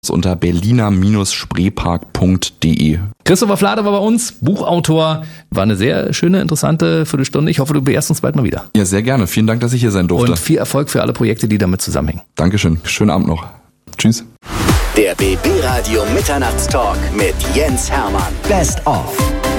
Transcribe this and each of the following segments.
unter berliner-spreepark.de. Christopher Flade war bei uns, Buchautor. War eine sehr schöne, interessante Viertelstunde. Ich hoffe, du beehrst uns bald mal wieder. Ja, sehr gerne. Vielen Dank, dass ich hier sein durfte. Und viel Erfolg für alle Projekte, die damit zusammenhängen. Dankeschön. Schönen Abend noch. Tschüss. Der BB Radio Mitternachtstalk mit Jens Hermann. Best of.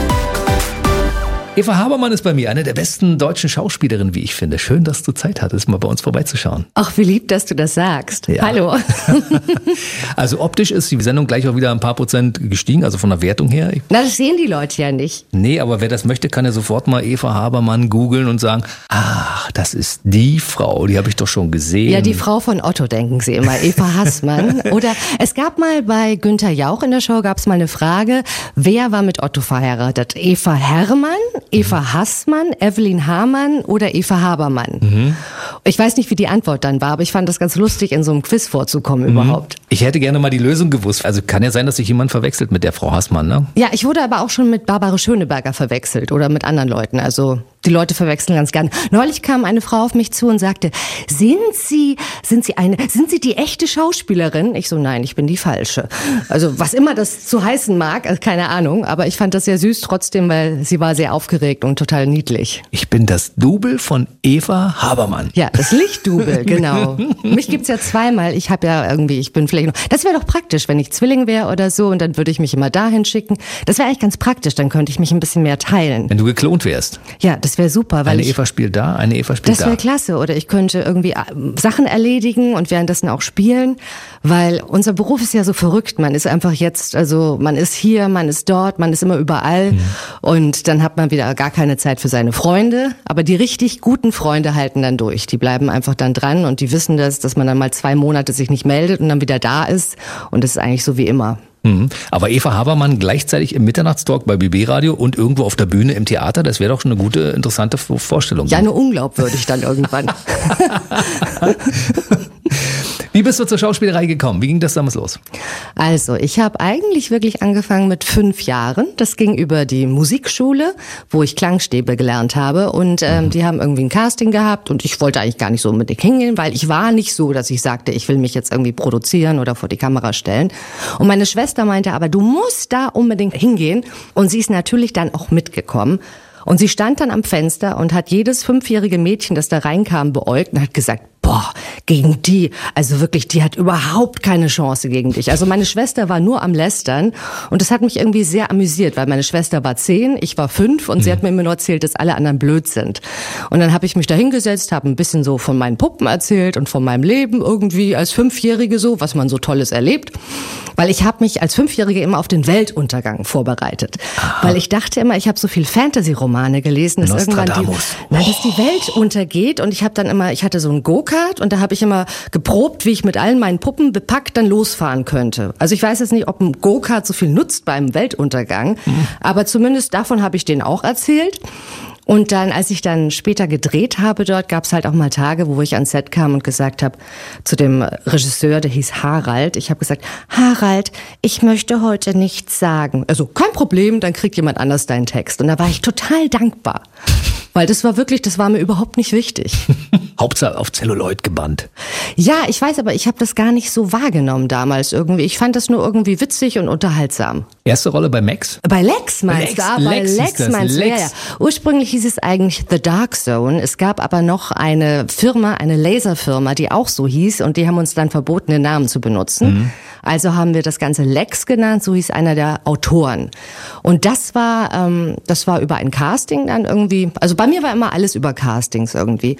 Eva Habermann ist bei mir, eine der besten deutschen Schauspielerinnen, wie ich finde. Schön, dass du Zeit hattest, mal bei uns vorbeizuschauen. Ach, wie lieb, dass du das sagst. Ja. Hallo. Also optisch ist die Sendung gleich auch wieder ein paar Prozent gestiegen, also von der Wertung her. Na, das sehen die Leute ja nicht. Nee, aber wer das möchte, kann ja sofort mal Eva Habermann googeln und sagen, ach, das ist die Frau, die habe ich doch schon gesehen. Ja, die Frau von Otto, denken sie immer, Eva Hassmann. Oder es gab mal bei Günther Jauch in der Show, gab es mal eine Frage, wer war mit Otto verheiratet? Eva Herrmann, Eva Hassmann, Evelyn Hamann oder Eva Habermann? Mhm. Ich weiß nicht, wie die Antwort dann war, aber ich fand das ganz lustig, in so einem Quiz vorzukommen überhaupt. Ich hätte gerne mal die Lösung gewusst. Also kann ja sein, dass sich jemand verwechselt mit der Frau Hassmann, ne? Ja, ich wurde aber auch schon mit Barbara Schöneberger verwechselt oder mit anderen Leuten. Also die Leute verwechseln ganz gerne. Neulich kam eine Frau auf mich zu und sagte, sind Sie die echte Schauspielerin? Ich so, nein, ich bin die falsche. Also was immer das zu heißen mag, keine Ahnung, aber ich fand das sehr süß trotzdem, weil sie war sehr aufgeregt und total niedlich. Ich bin das Double von Eva Habermann. Ja, das Lichtdouble, genau. Mich gibt's ja zweimal. Ich bin vielleicht noch. Das wäre doch praktisch, wenn ich Zwilling wäre oder so und dann würde ich mich immer dahin schicken. Das wäre eigentlich ganz praktisch, dann könnte ich mich ein bisschen mehr teilen. Wenn du geklont wärst. Ja, das wäre super, weil eine Eva spielt da, eine Eva spielt da. Das wäre klasse. Oder ich könnte irgendwie Sachen erledigen und währenddessen auch spielen, weil unser Beruf ist ja so verrückt. Man ist einfach jetzt, also man ist hier, man ist dort, man ist immer überall und dann hat man wieder gar keine Zeit für seine Freunde. Aber die richtig guten Freunde halten dann durch. Die bleiben einfach dann dran und die wissen dass man dann mal 2 Monate sich nicht meldet und dann wieder da ist. Und das ist eigentlich so wie immer. Aber Eva Habermann gleichzeitig im Mitternachtstalk bei BB Radio und irgendwo auf der Bühne im Theater, das wäre doch schon eine gute, interessante Vorstellung. Ja, nur unglaubwürdig dann irgendwann. Wie bist du zur Schauspielerei gekommen? Wie ging das damals los? Also, ich habe eigentlich wirklich angefangen mit 5 Jahren. Das ging über die Musikschule, wo ich Klangstäbe gelernt habe. Und die haben irgendwie ein Casting gehabt und ich wollte eigentlich gar nicht so unbedingt hingehen, weil ich war nicht so, dass ich sagte, ich will mich jetzt irgendwie produzieren oder vor die Kamera stellen. Und meine Schwester meinte aber, du musst da unbedingt hingehen. Und sie ist natürlich dann auch mitgekommen. Und sie stand dann am Fenster und hat jedes 5-jährige Mädchen, das da reinkam, beäugt und hat gesagt, boah, gegen die, also wirklich, die hat überhaupt keine Chance gegen dich. Also meine Schwester war nur am Lästern und das hat mich irgendwie sehr amüsiert, weil meine Schwester war 10, ich war 5 und sie hat mir immer nur erzählt, dass alle anderen blöd sind. Und dann habe ich mich da hingesetzt, habe ein bisschen so von meinen Puppen erzählt und von meinem Leben irgendwie als 5-Jährige so, was man so Tolles erlebt. Weil ich habe mich als 5-Jährige immer auf den Weltuntergang vorbereitet. Aha. Weil ich dachte immer, ich habe so viel Fantasy-Romane gelesen, dass irgendwann dass die Welt untergeht. Und ich hatte so einen Go-Kart und da habe ich immer geprobt, wie ich mit allen meinen Puppen bepackt dann losfahren könnte. Also ich weiß jetzt nicht, ob ein Go-Kart so viel nutzt beim Weltuntergang, aber zumindest davon habe ich denen auch erzählt. Und dann, als ich dann später gedreht habe dort, gab es halt auch mal Tage, wo ich ans Set kam und gesagt habe zu dem Regisseur, der hieß Harald, ich habe gesagt, Harald, ich möchte heute nichts sagen. Also kein Problem, dann kriegt jemand anders deinen Text. Und da war ich total dankbar. Weil das war mir überhaupt nicht wichtig. Hauptsache auf Zelluloid gebannt. Ja, ich weiß, aber ich habe das gar nicht so wahrgenommen damals irgendwie. Ich fand das nur irgendwie witzig und unterhaltsam. Erste Rolle bei Max? Bei Lex meinst du? Bei Lex meinst du? Ja. Ursprünglich hieß es eigentlich The Dark Zone. Es gab aber noch eine Firma, eine Laserfirma, die auch so hieß und die haben uns dann verboten, den Namen zu benutzen. Also haben wir das Ganze Lex genannt, so hieß einer der Autoren. Und das war über ein Casting dann irgendwie, also bei mir war immer alles über Castings irgendwie.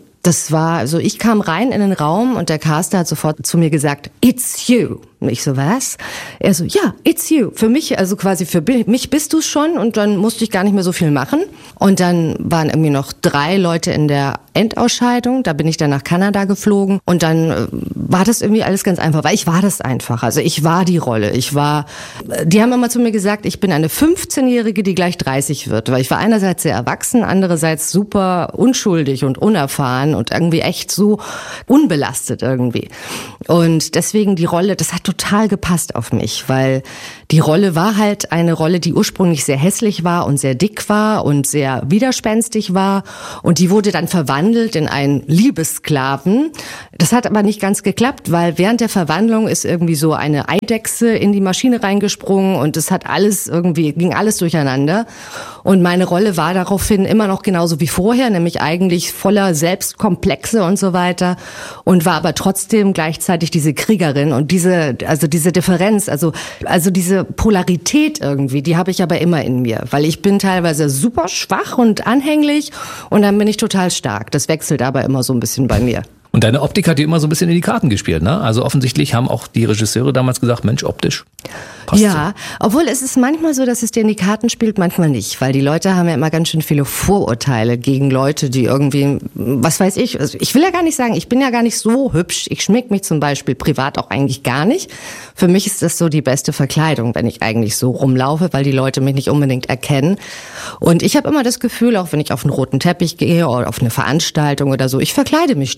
Ich kam rein in den Raum und der Caster hat sofort zu mir gesagt, it's you. Und ich so, was? Er so, ja, it's you. Für mich, also quasi für mich bist du's schon und dann musste ich gar nicht mehr so viel machen. Und dann waren irgendwie noch 3 Leute in der Endausscheidung. Da bin ich dann nach Kanada geflogen und dann war das irgendwie alles ganz einfach, weil ich war das einfach. Also ich war die Rolle. Die haben immer zu mir gesagt, ich bin eine 15-Jährige, die gleich 30 wird. Weil ich war einerseits sehr erwachsen, andererseits super unschuldig und unerfahren und irgendwie echt so unbelastet irgendwie. Und deswegen die Rolle, das hat total gepasst auf mich, weil die Rolle war halt eine Rolle, die ursprünglich sehr hässlich war und sehr dick war und sehr widerspenstig war. Und die wurde dann verwandelt in einen Liebessklaven. Das hat aber nicht ganz geklappt, weil während der Verwandlung ist irgendwie so eine Eidechse in die Maschine reingesprungen und es hat ging alles durcheinander. Und meine Rolle war daraufhin immer noch genauso wie vorher, nämlich eigentlich voller Selbstkomplexe und so weiter, und war aber trotzdem gleichzeitig diese Kriegerin und diese Differenz, also diese Polarität irgendwie, die habe ich aber immer in mir, weil ich bin teilweise super schwach und anhänglich und dann bin ich total stark. Das wechselt aber immer so ein bisschen bei mir. Und deine Optik hat dir immer so ein bisschen in die Karten gespielt, ne? Also offensichtlich haben auch die Regisseure damals gesagt, Mensch, optisch passt ja, so. Obwohl es ist manchmal so, dass es dir in die Karten spielt, manchmal nicht, weil die Leute haben ja immer ganz schön viele Vorurteile gegen Leute, die irgendwie, was weiß ich, also ich will ja gar nicht sagen, ich bin ja gar nicht so hübsch, ich schmink mich zum Beispiel privat auch eigentlich gar nicht. Für mich ist das so die beste Verkleidung, wenn ich eigentlich so rumlaufe, weil die Leute mich nicht unbedingt erkennen. Und ich habe immer das Gefühl, auch wenn ich auf einen roten Teppich gehe oder auf eine Veranstaltung oder so, ich verkleide mich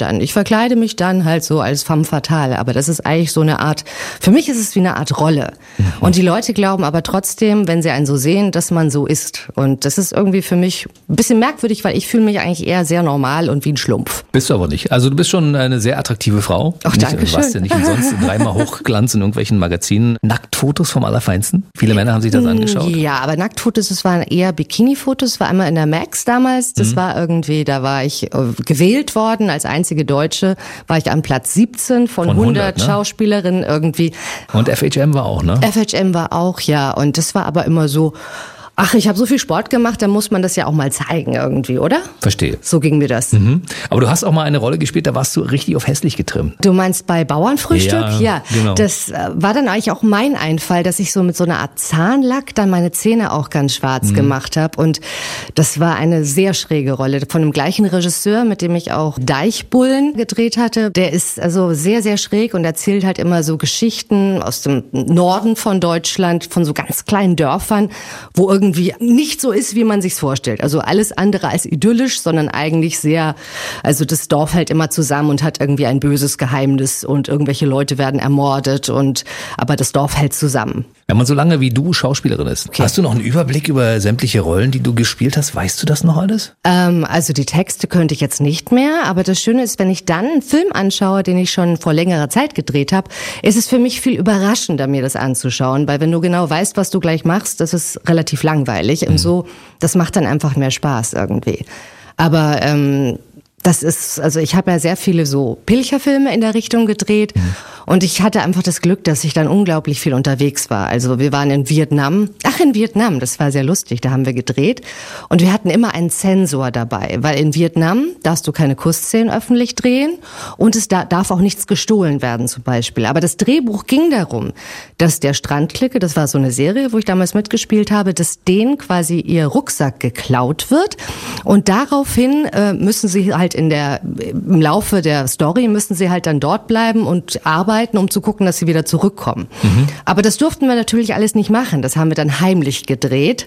dann halt so als femme fatale, aber das ist eigentlich so eine Art, für mich ist es wie eine Art Rolle. Und die Leute glauben aber trotzdem, wenn sie einen so sehen, dass man so ist. Und das ist irgendwie für mich ein bisschen merkwürdig, weil ich fühle mich eigentlich eher sehr normal und wie ein Schlumpf. Bist du aber nicht. Also du bist schon eine sehr attraktive Frau. Ach, danke schön. Du warst ja nicht umsonst dreimal Hochglanz in irgendwelchen Magazinen. Nacktfotos vom Allerfeinsten. Viele Männer haben sich das angeschaut. Ja, aber Nacktfotos, das waren eher Bikini-Fotos. Das war einmal in der Max damals. Das war irgendwie, da war ich gewählt worden als einzige Deutsche. War ich an Platz 17 von 100 ne? Schauspielerinnen irgendwie. Und FHM war auch, ne? FHM war auch, ja. Und das war aber immer so, ach, ich habe so viel Sport gemacht, dann muss man das ja auch mal zeigen irgendwie, oder? Verstehe. So ging mir das. Aber du hast auch mal eine Rolle gespielt, da warst du richtig auf hässlich getrimmt. Du meinst bei Bauernfrühstück? Ja, genau. Das war dann eigentlich auch mein Einfall, dass ich so mit so einer Art Zahnlack dann meine Zähne auch ganz schwarz gemacht habe. Und das war eine sehr schräge Rolle von dem gleichen Regisseur, mit dem ich auch Deichbullen gedreht hatte. Der ist also sehr, sehr schräg und erzählt halt immer so Geschichten aus dem Norden von Deutschland, von so ganz kleinen Dörfern, wo irgendwie nicht so ist, wie man sich's vorstellt. Also alles andere als idyllisch, sondern eigentlich sehr, also das Dorf hält immer zusammen und hat irgendwie ein böses Geheimnis und irgendwelche Leute werden ermordet aber das Dorf hält zusammen. Wenn man so lange wie du Schauspielerin ist, hast du noch einen Überblick über sämtliche Rollen, die du gespielt hast? Weißt du das noch alles? Also die Texte könnte ich jetzt nicht mehr, aber das Schöne ist, wenn ich dann einen Film anschaue, den ich schon vor längerer Zeit gedreht habe, ist es für mich viel überraschender, mir das anzuschauen, weil wenn du genau weißt, was du gleich machst, das ist relativ langweilig und so, das macht dann einfach mehr Spaß irgendwie. Aber das ist, also ich habe ja sehr viele so Pilcherfilme in der Richtung gedreht und ich hatte einfach das Glück, dass ich dann unglaublich viel unterwegs war. Also wir waren in Vietnam, das war sehr lustig, da haben wir gedreht und wir hatten immer einen Zensor dabei, weil in Vietnam darfst du keine Kussszenen öffentlich drehen und es darf auch nichts gestohlen werden zum Beispiel. Aber das Drehbuch ging darum, dass der Strandklicke, das war so eine Serie, wo ich damals mitgespielt habe, dass denen quasi ihr Rucksack geklaut wird und daraufhin müssen sie halt im Laufe der Story müssen sie halt dann dort bleiben und arbeiten, um zu gucken, dass sie wieder zurückkommen. Aber das durften wir natürlich alles nicht machen. Das haben wir dann heimlich gedreht.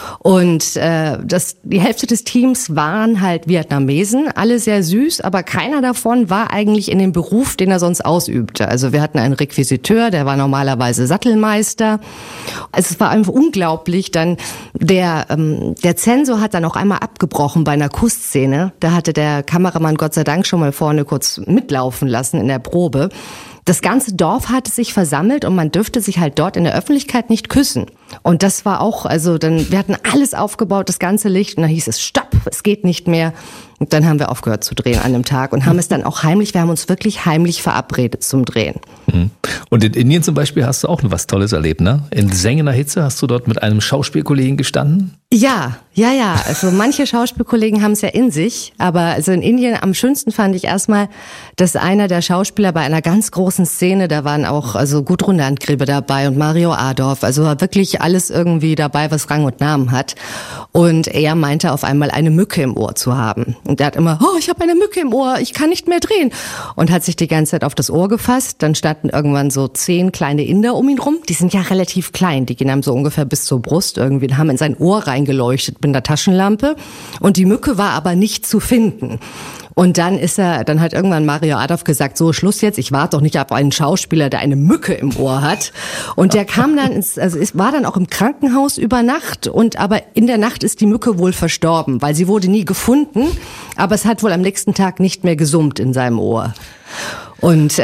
Und die Hälfte des Teams waren halt Vietnamesen, alle sehr süß, aber keiner davon war eigentlich in dem Beruf, den er sonst ausübte. Also wir hatten einen Requisiteur, der war normalerweise Sattelmeister. Also es war einfach unglaublich. Dann der Zensor hat dann auch einmal abgebrochen bei einer Kussszene. Da hatte der Kameramann Gott sei Dank schon mal vorne kurz mitlaufen lassen in der Probe. Das ganze Dorf hatte sich versammelt und man dürfte sich halt dort in der Öffentlichkeit nicht küssen. Und das war auch, wir hatten alles aufgebaut, das ganze Licht, und dann hieß es, stopp, es geht nicht mehr. Und dann haben wir aufgehört zu drehen an dem Tag und haben es dann auch wir haben uns wirklich heimlich verabredet zum Drehen. Und in Indien zum Beispiel hast du auch was Tolles erlebt, ne? In sengender Hitze hast du dort mit einem Schauspielkollegen gestanden? Ja. Also manche Schauspielkollegen haben es ja in sich, aber also in Indien am schönsten fand ich erstmal, dass einer der Schauspieler bei einer ganz großen Szene, da waren auch Gudrun Landgräbe dabei und Mario Adorf, also wirklich alles irgendwie dabei, was Rang und Namen hat. Und er meinte auf einmal eine Mücke im Ohr zu haben. Und er hat immer, ich habe eine Mücke im Ohr, ich kann nicht mehr drehen. Und hat sich die ganze Zeit auf das Ohr gefasst. Dann standen irgendwann so 10 kleine Inder um ihn rum. Die sind ja relativ klein, die gehen einem so ungefähr bis zur Brust irgendwie und haben in sein Ohr reingeleuchtet mit einer Taschenlampe. Und die Mücke war aber nicht zu finden. Und dann hat irgendwann Mario Adorf gesagt, so Schluss jetzt, ich warte doch nicht auf einen Schauspieler, der eine Mücke im Ohr hat. Und der kam dann war dann auch im Krankenhaus über Nacht aber in der Nacht ist die Mücke wohl verstorben, weil sie wurde nie gefunden, aber es hat wohl am nächsten Tag nicht mehr gesummt in seinem Ohr. Und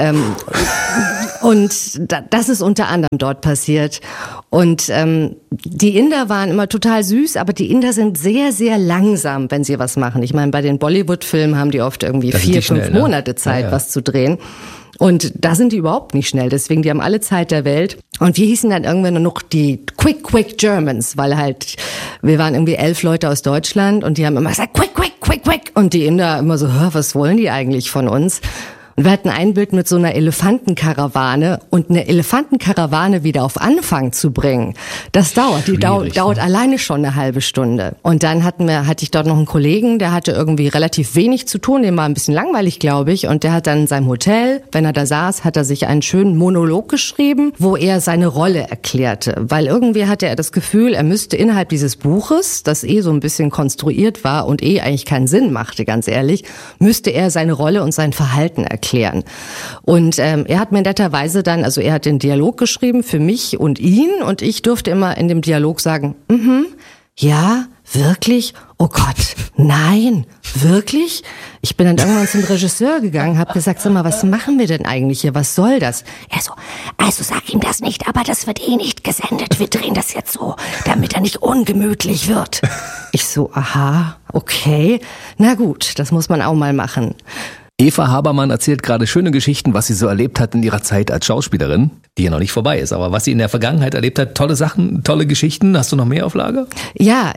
das ist unter anderem dort passiert. Und die Inder waren immer total süß, aber die Inder sind sehr, sehr langsam, wenn sie was machen. Ich meine, bei den Bollywood-Filmen haben die oft irgendwie 4-5 Monate Zeit, was zu drehen. Und da sind die überhaupt nicht schnell, deswegen, die haben alle Zeit der Welt. Und wir hießen dann irgendwann nur noch die Quick Germans, weil halt, wir waren irgendwie 11 Leute aus Deutschland und die haben immer gesagt, quick. Und die Inder immer so, was wollen die eigentlich von uns? Und wir hatten ein Bild mit so einer Elefantenkarawane und eine Elefantenkarawane wieder auf Anfang zu bringen, das dauert. Die dauert alleine schon eine halbe Stunde. Und dann hatte ich dort noch einen Kollegen, der hatte irgendwie relativ wenig zu tun, dem war ein bisschen langweilig, glaube ich. Und der hat dann in seinem Hotel, wenn er da saß, hat er sich einen schönen Monolog geschrieben, wo er seine Rolle erklärte. Weil irgendwie hatte er das Gefühl, er müsste innerhalb dieses Buches, das so ein bisschen konstruiert war und eigentlich keinen Sinn machte, ganz ehrlich, müsste er seine Rolle und sein Verhalten erklären. Und er hat mir netterweise dann, also er hat den Dialog geschrieben für mich und ihn und ich durfte immer in dem Dialog sagen, ja, wirklich? Oh Gott, nein, wirklich? Ich bin dann irgendwann zum Regisseur gegangen, habe gesagt, sag mal, was machen wir denn eigentlich hier? Was soll das? Er so, also sag ihm das nicht, aber das wird nicht gesendet. Wir drehen das jetzt so, damit er nicht ungemütlich wird. Ich so, aha, okay, na gut, das muss man auch mal machen. Eva Habermann erzählt gerade schöne Geschichten, was sie so erlebt hat in ihrer Zeit als Schauspielerin, die ja noch nicht vorbei ist, aber was sie in der Vergangenheit erlebt hat, tolle Sachen, tolle Geschichten. Hast du noch mehr auf Lager? Ja,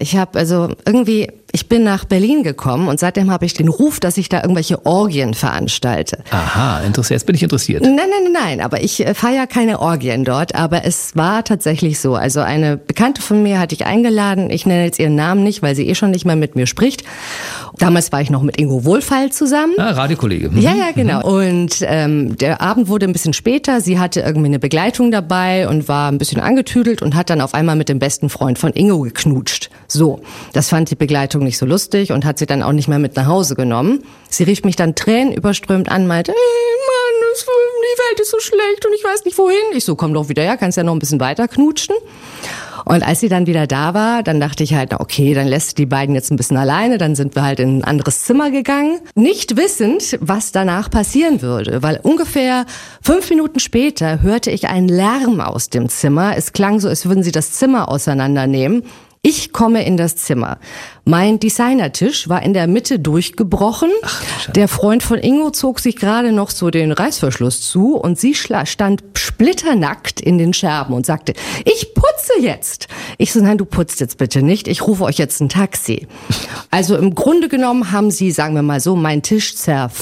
ich bin nach Berlin gekommen und seitdem habe ich den Ruf, dass ich da irgendwelche Orgien veranstalte. Aha, interessant. Jetzt bin ich interessiert. Nein, aber ich feiere keine Orgien dort, aber es war tatsächlich so. Also eine Bekannte von mir hatte ich eingeladen, ich nenne jetzt ihren Namen nicht, weil sie schon nicht mehr mit mir spricht. Damals war ich noch mit Ingo Wohlfeil zusammen. Radiokollege. Ja, genau. Und der Abend wurde ein bisschen später, sie hatte irgendwie eine Begleitung dabei und war ein bisschen angetüdelt und hat dann auf einmal mit dem besten Freund von Ingo geknutscht. So, das fand die Begleitung nicht so lustig und hat sie dann auch nicht mehr mit nach Hause genommen. Sie rief mich dann tränenüberströmt an, meinte, Mann, die Welt ist so schlecht und ich weiß nicht wohin. Ich so, komm doch wieder her, kannst ja noch ein bisschen weiter knutschen. Und als sie dann wieder da war, dann dachte ich halt, na okay, dann lässt die beiden jetzt ein bisschen alleine, dann sind wir halt in ein anderes Zimmer gegangen, nicht wissend, was danach passieren würde, weil ungefähr 5 Minuten später hörte ich einen Lärm aus dem Zimmer. Es klang so, als würden sie das Zimmer auseinandernehmen. Ich komme in das Zimmer. Mein Designertisch war in der Mitte durchgebrochen. Der Freund von Ingo zog sich gerade noch so den Reißverschluss zu und sie stand splitternackt in den Scherben und sagte, ich putze jetzt. Ich so, nein, du putzt jetzt bitte nicht. Ich rufe euch jetzt ein Taxi. Also im Grunde genommen haben sie, sagen wir mal so, meinen Tisch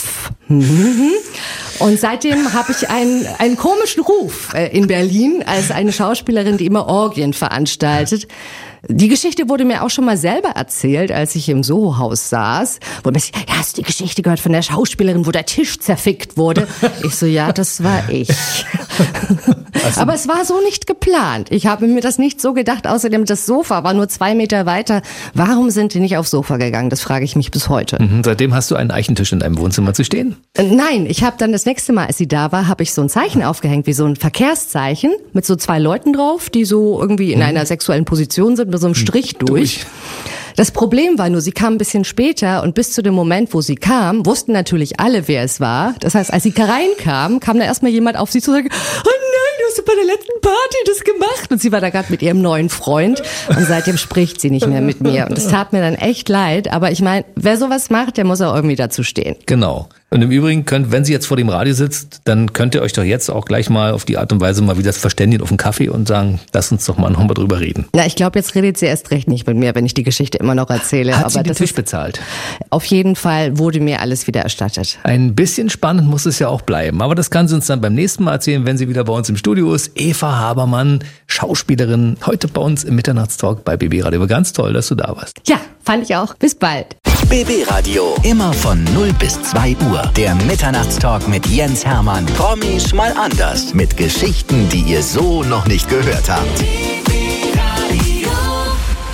Und seitdem habe ich einen komischen Ruf in Berlin als eine Schauspielerin, die immer Orgien veranstaltet. Die Geschichte wurde mir auch schon mal selber erzählt, als ich im Soho-Haus saß. Wo mir ja, hast du die Geschichte gehört von der Schauspielerin, wo der Tisch zerfickt wurde? Ich so, ja, das war ich. Also, aber es war so nicht geplant. Ich habe mir das nicht so gedacht. Außerdem, das Sofa war nur 2 Meter weiter. Warum sind die nicht aufs Sofa gegangen? Das frage ich mich bis heute. Seitdem hast du einen Eichentisch in deinem Wohnzimmer zu stehen? Nein, ich habe dann das nächste Mal, als sie da war, habe ich so ein Zeichen aufgehängt, wie so ein Verkehrszeichen mit so 2 Leuten drauf, die so irgendwie in einer sexuellen Position sind, mit so einem Strich durch. Das Problem war nur, sie kam ein bisschen später und bis zu dem Moment, wo sie kam, wussten natürlich alle, wer es war. Das heißt, als sie reinkam, kam da erstmal jemand auf sie zu sagen, oh nein, du hast bei der letzten Party das gemacht. Und sie war da gerade mit ihrem neuen Freund und seitdem spricht sie nicht mehr mit mir. Und es tat mir dann echt leid, aber ich meine, wer sowas macht, der muss auch irgendwie dazu stehen. Genau. Und im Übrigen wenn sie jetzt vor dem Radio sitzt, dann könnt ihr euch doch jetzt auch gleich mal auf die Art und Weise mal wieder verständigen auf einen Kaffee und sagen, lass uns doch mal noch mal drüber reden. Na, ich glaube, jetzt redet sie erst recht nicht mit mir, wenn ich die Geschichte immer noch erzähle. Hat sie den Tisch bezahlt? Auf jeden Fall wurde mir alles wieder erstattet. Ein bisschen spannend muss es ja auch bleiben, aber das kann sie uns dann beim nächsten Mal erzählen, wenn sie wieder bei uns im Studio ist. Eva Habermann, Schauspielerin, heute bei uns im Mitternachtstalk bei BB Radio. Ganz toll, dass du da warst. Ja, fand ich auch. Bis bald. BB Radio, immer von 0 bis 2 Uhr. Der Mitternachtstalk mit Jens Hermann. Promis mal anders. Mit Geschichten, die ihr so noch nicht gehört habt.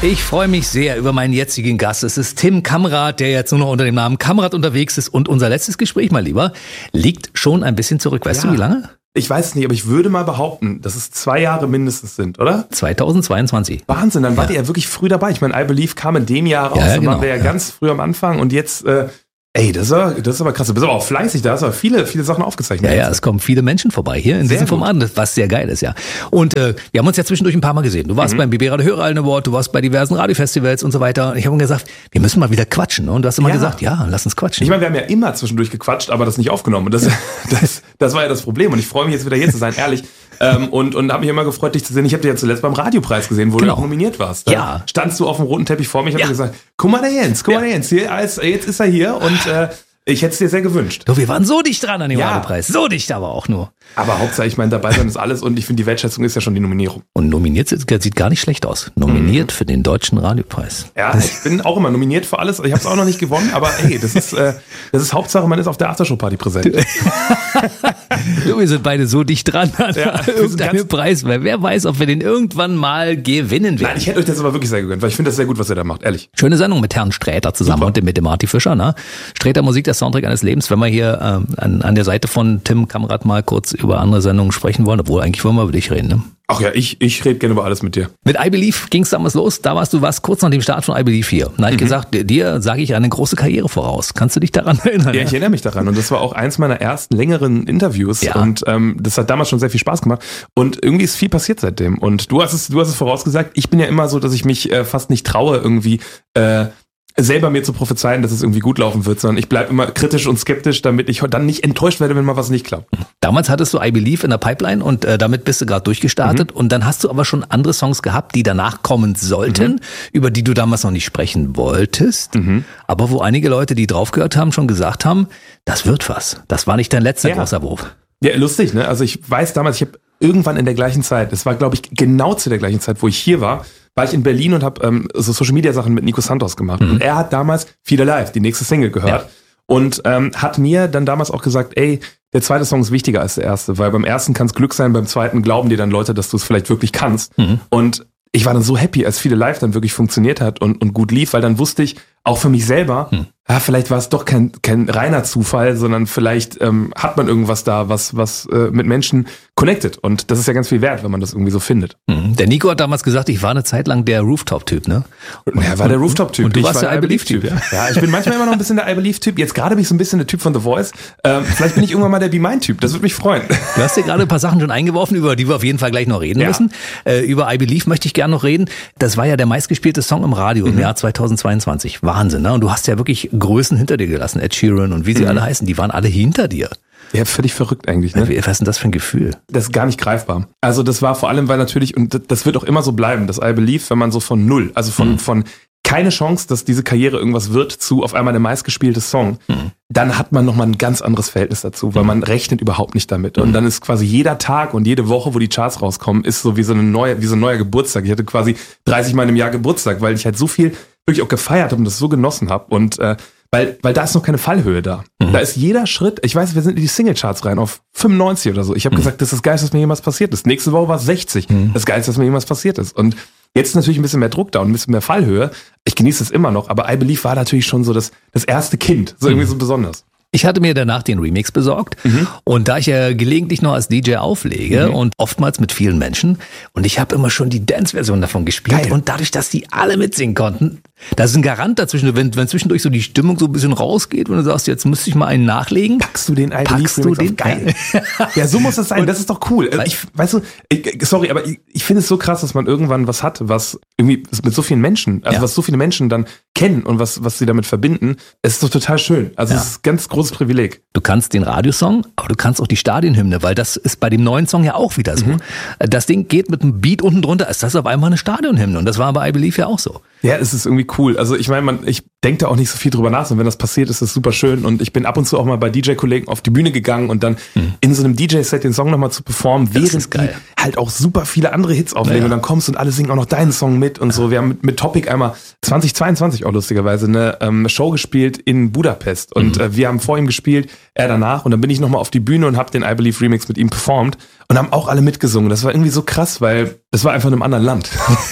Ich freue mich sehr über meinen jetzigen Gast. Es ist Tim Kamrat, der jetzt nur noch unter dem Namen Kamrat unterwegs ist. Und unser letztes Gespräch, mein Lieber, liegt schon ein bisschen zurück. Weißt du, wie lange? Ich weiß es nicht, aber ich würde mal behaupten, dass es 2 Jahre mindestens sind, oder? 2022. Wahnsinn, dann wart ihr ja wirklich früh dabei. Ich meine, I Believe kam in dem Jahr raus, dann waren wir ja ganz früh am Anfang und jetzt... das ist aber krass. Du bist aber auch fleißig, da hast du aber viele Sachen aufgezeichnet. Ja, es kommen viele Menschen vorbei hier in diesem Format, was sehr geil ist, ja. Und wir haben uns ja zwischendurch ein paar Mal gesehen. Du warst beim BB Radio Hörerallen Award, du warst bei diversen Radiofestivals und so weiter. Und ich habe ihm gesagt, wir müssen mal wieder quatschen. Und du hast immer gesagt, ja, lass uns quatschen. Ich meine, wir haben ja immer zwischendurch gequatscht, aber das nicht aufgenommen. Und das war ja das Problem. Und ich freue mich jetzt wieder hier zu sein, ehrlich. Und habe mich immer gefreut, dich zu sehen. Ich habe dich ja zuletzt beim Radiopreis gesehen, wo du auch nominiert warst. Ja. Standst du auf dem roten Teppich vor mich und hast gesagt, guck mal der Jens. Jetzt ist er hier und ich hätte es dir sehr gewünscht. Du, wir waren so dicht dran an dem Radiopreis. So dicht aber auch nur. Aber Hauptsache, ich meine, dabei sein ist alles und ich finde, die Wertschätzung ist ja schon die Nominierung. Und nominiert sieht gar nicht schlecht aus. Nominiert für den Deutschen Radiopreis. Ja, ich bin auch immer nominiert für alles. Ich habe es auch noch nicht gewonnen, aber hey, das ist Hauptsache, man ist auf der Aftershow-Party präsent. Du, wir sind beide so dicht dran an irgendeinem Preis, weil wer weiß, ob wir den irgendwann mal gewinnen werden. Nein, ich hätte euch das aber wirklich sehr gegönnt, weil ich finde das sehr gut, was ihr da macht, ehrlich. Schöne Sendung mit Herrn Sträter zusammen und mit dem Marty Fischer, ne? Sträter Musik, der Soundtrack eines Lebens, wenn wir hier an der Seite von Tim Kamrat mal kurz über andere Sendungen sprechen wollen, obwohl eigentlich wollen wir über dich reden, ne? Ach ja, ich rede gerne über alles mit dir. Mit I Believe ging es damals los, du warst kurz nach dem Start von I Believe hier. Da habe ich gesagt, dir sage ich eine große Karriere voraus. Kannst du dich daran erinnern? Ja, ich erinnere mich daran und das war auch eins meiner ersten längeren Interviews und das hat damals schon sehr viel Spaß gemacht und irgendwie ist viel passiert seitdem und du hast es vorausgesagt, ich bin ja immer so, dass ich mich fast nicht traue irgendwie selber mir zu prophezeien, dass es irgendwie gut laufen wird, sondern ich bleibe immer kritisch und skeptisch, damit ich dann nicht enttäuscht werde, wenn mal was nicht klappt. Damals hattest du I Believe in der Pipeline und damit bist du gerade durchgestartet und dann hast du aber schon andere Songs gehabt, die danach kommen sollten, über die du damals noch nicht sprechen wolltest, aber wo einige Leute, die drauf gehört haben, schon gesagt haben, das wird was. Das war nicht dein letzter großer Wurf. Ja, lustig, ne? Also ich weiß damals, ich habe irgendwann in der gleichen Zeit, es war glaube ich genau zu der gleichen Zeit, wo ich hier war ich in Berlin und habe so Social-Media-Sachen mit Nico Santos gemacht. Und er hat damals Feel Alive, die nächste Single, gehört. Und hat mir dann damals auch gesagt, ey, der zweite Song ist wichtiger als der erste, weil beim ersten kann es Glück sein, beim zweiten glauben dir dann Leute, dass du es vielleicht wirklich kannst. Und ich war dann so happy, als Feel Alive dann wirklich funktioniert hat und gut lief, weil dann wusste ich, auch für mich selber, vielleicht war es doch kein reiner Zufall, sondern vielleicht hat man irgendwas da, was mit Menschen connected. Und das ist ja ganz viel wert, wenn man das irgendwie so findet. Der Nico hat damals gesagt, ich war eine Zeit lang der Rooftop-Typ, ne? Er war der Rooftop-Typ. Und du warst der I Believe-Typ, ja? Ja, ich bin manchmal immer noch ein bisschen der I Believe-Typ. Jetzt gerade bin ich so ein bisschen der Typ von The Voice. Vielleicht bin ich irgendwann mal der Be Mine-Typ. Das würde mich freuen. Du hast dir gerade ein paar Sachen schon eingeworfen, über die wir auf jeden Fall gleich noch reden müssen. Über I Believe möchte ich gerne noch reden. Das war ja der meistgespielte Song im Radio im Jahr 2022. Wahnsinn, ne? Und du hast ja wirklich Größen hinter dir gelassen. Ed Sheeran und wie sie alle heißen, die waren alle hinter dir. Ja, völlig verrückt eigentlich, ne? Was ist denn das für ein Gefühl? Das ist gar nicht greifbar. Also das war vor allem, weil natürlich, und das wird auch immer so bleiben, das I Believe, wenn man so von null, also von keine Chance, dass diese Karriere irgendwas wird, zu auf einmal der meistgespielte Song, dann hat man nochmal ein ganz anderes Verhältnis dazu, weil man rechnet überhaupt nicht damit. Und dann ist quasi jeder Tag und jede Woche, wo die Charts rauskommen, ist so wie so ein neuer Geburtstag. Ich hatte quasi 30 Mal im Jahr Geburtstag, weil ich halt so viel wirklich auch gefeiert habe und das so genossen habe. Und weil da ist noch keine Fallhöhe da. Da ist jeder Schritt, ich weiß, wir sind in die Singlecharts rein auf 95 oder so. Ich habe gesagt, das ist das Geilste, was mir jemals passiert ist. Nächste Woche war es 60. Das Geilste, was mir jemals passiert ist. Und jetzt ist natürlich ein bisschen mehr Druck da und ein bisschen mehr Fallhöhe. Ich genieße es immer noch, aber I Believe war natürlich schon so das erste Kind, so irgendwie so besonders. Ich hatte mir danach den Remix besorgt und da ich ja gelegentlich noch als DJ auflege und oftmals mit vielen Menschen und ich habe immer schon die Dance-Version davon gespielt. Geil. Und dadurch, dass die alle mitsingen konnten, da ist ein Garant dazwischen, wenn zwischendurch so die Stimmung so ein bisschen rausgeht und du sagst, jetzt müsste ich mal einen nachlegen. Packst du den I Believe Remix auf? Geil. Ja, so muss das sein, das ist doch cool. Sorry, aber ich finde es so krass, dass man irgendwann was hat, was irgendwie mit so vielen Menschen, was so viele Menschen dann kennen und was sie damit verbinden. Es ist doch total schön. Also es ist ein ganz großes Privileg. Du kannst den Radiosong, aber du kannst auch die Stadionhymne, weil das ist bei dem neuen Song ja auch wieder so. Das Ding geht mit einem Beat unten drunter, ist das auf einmal eine Stadionhymne und das war bei I Believe ja auch so. Ja, es ist irgendwie cool. Also ich meine, ich denke da auch nicht so viel drüber nach, und wenn das passiert, ist das super schön und ich bin ab und zu auch mal bei DJ-Kollegen auf die Bühne gegangen und dann in so einem DJ-Set den Song nochmal zu performen, während die halt auch super viele andere Hits auflegen und dann kommst und alle singen auch noch deinen Song mit und so. Wir haben mit Topic einmal 2022 auch lustigerweise eine Show gespielt in Budapest und wir haben vor ihm gespielt, er danach und dann bin ich nochmal auf die Bühne und habe den I Believe Remix mit ihm performt und haben auch alle mitgesungen. Das war irgendwie so krass, weil Das war einfach in einem anderen Land.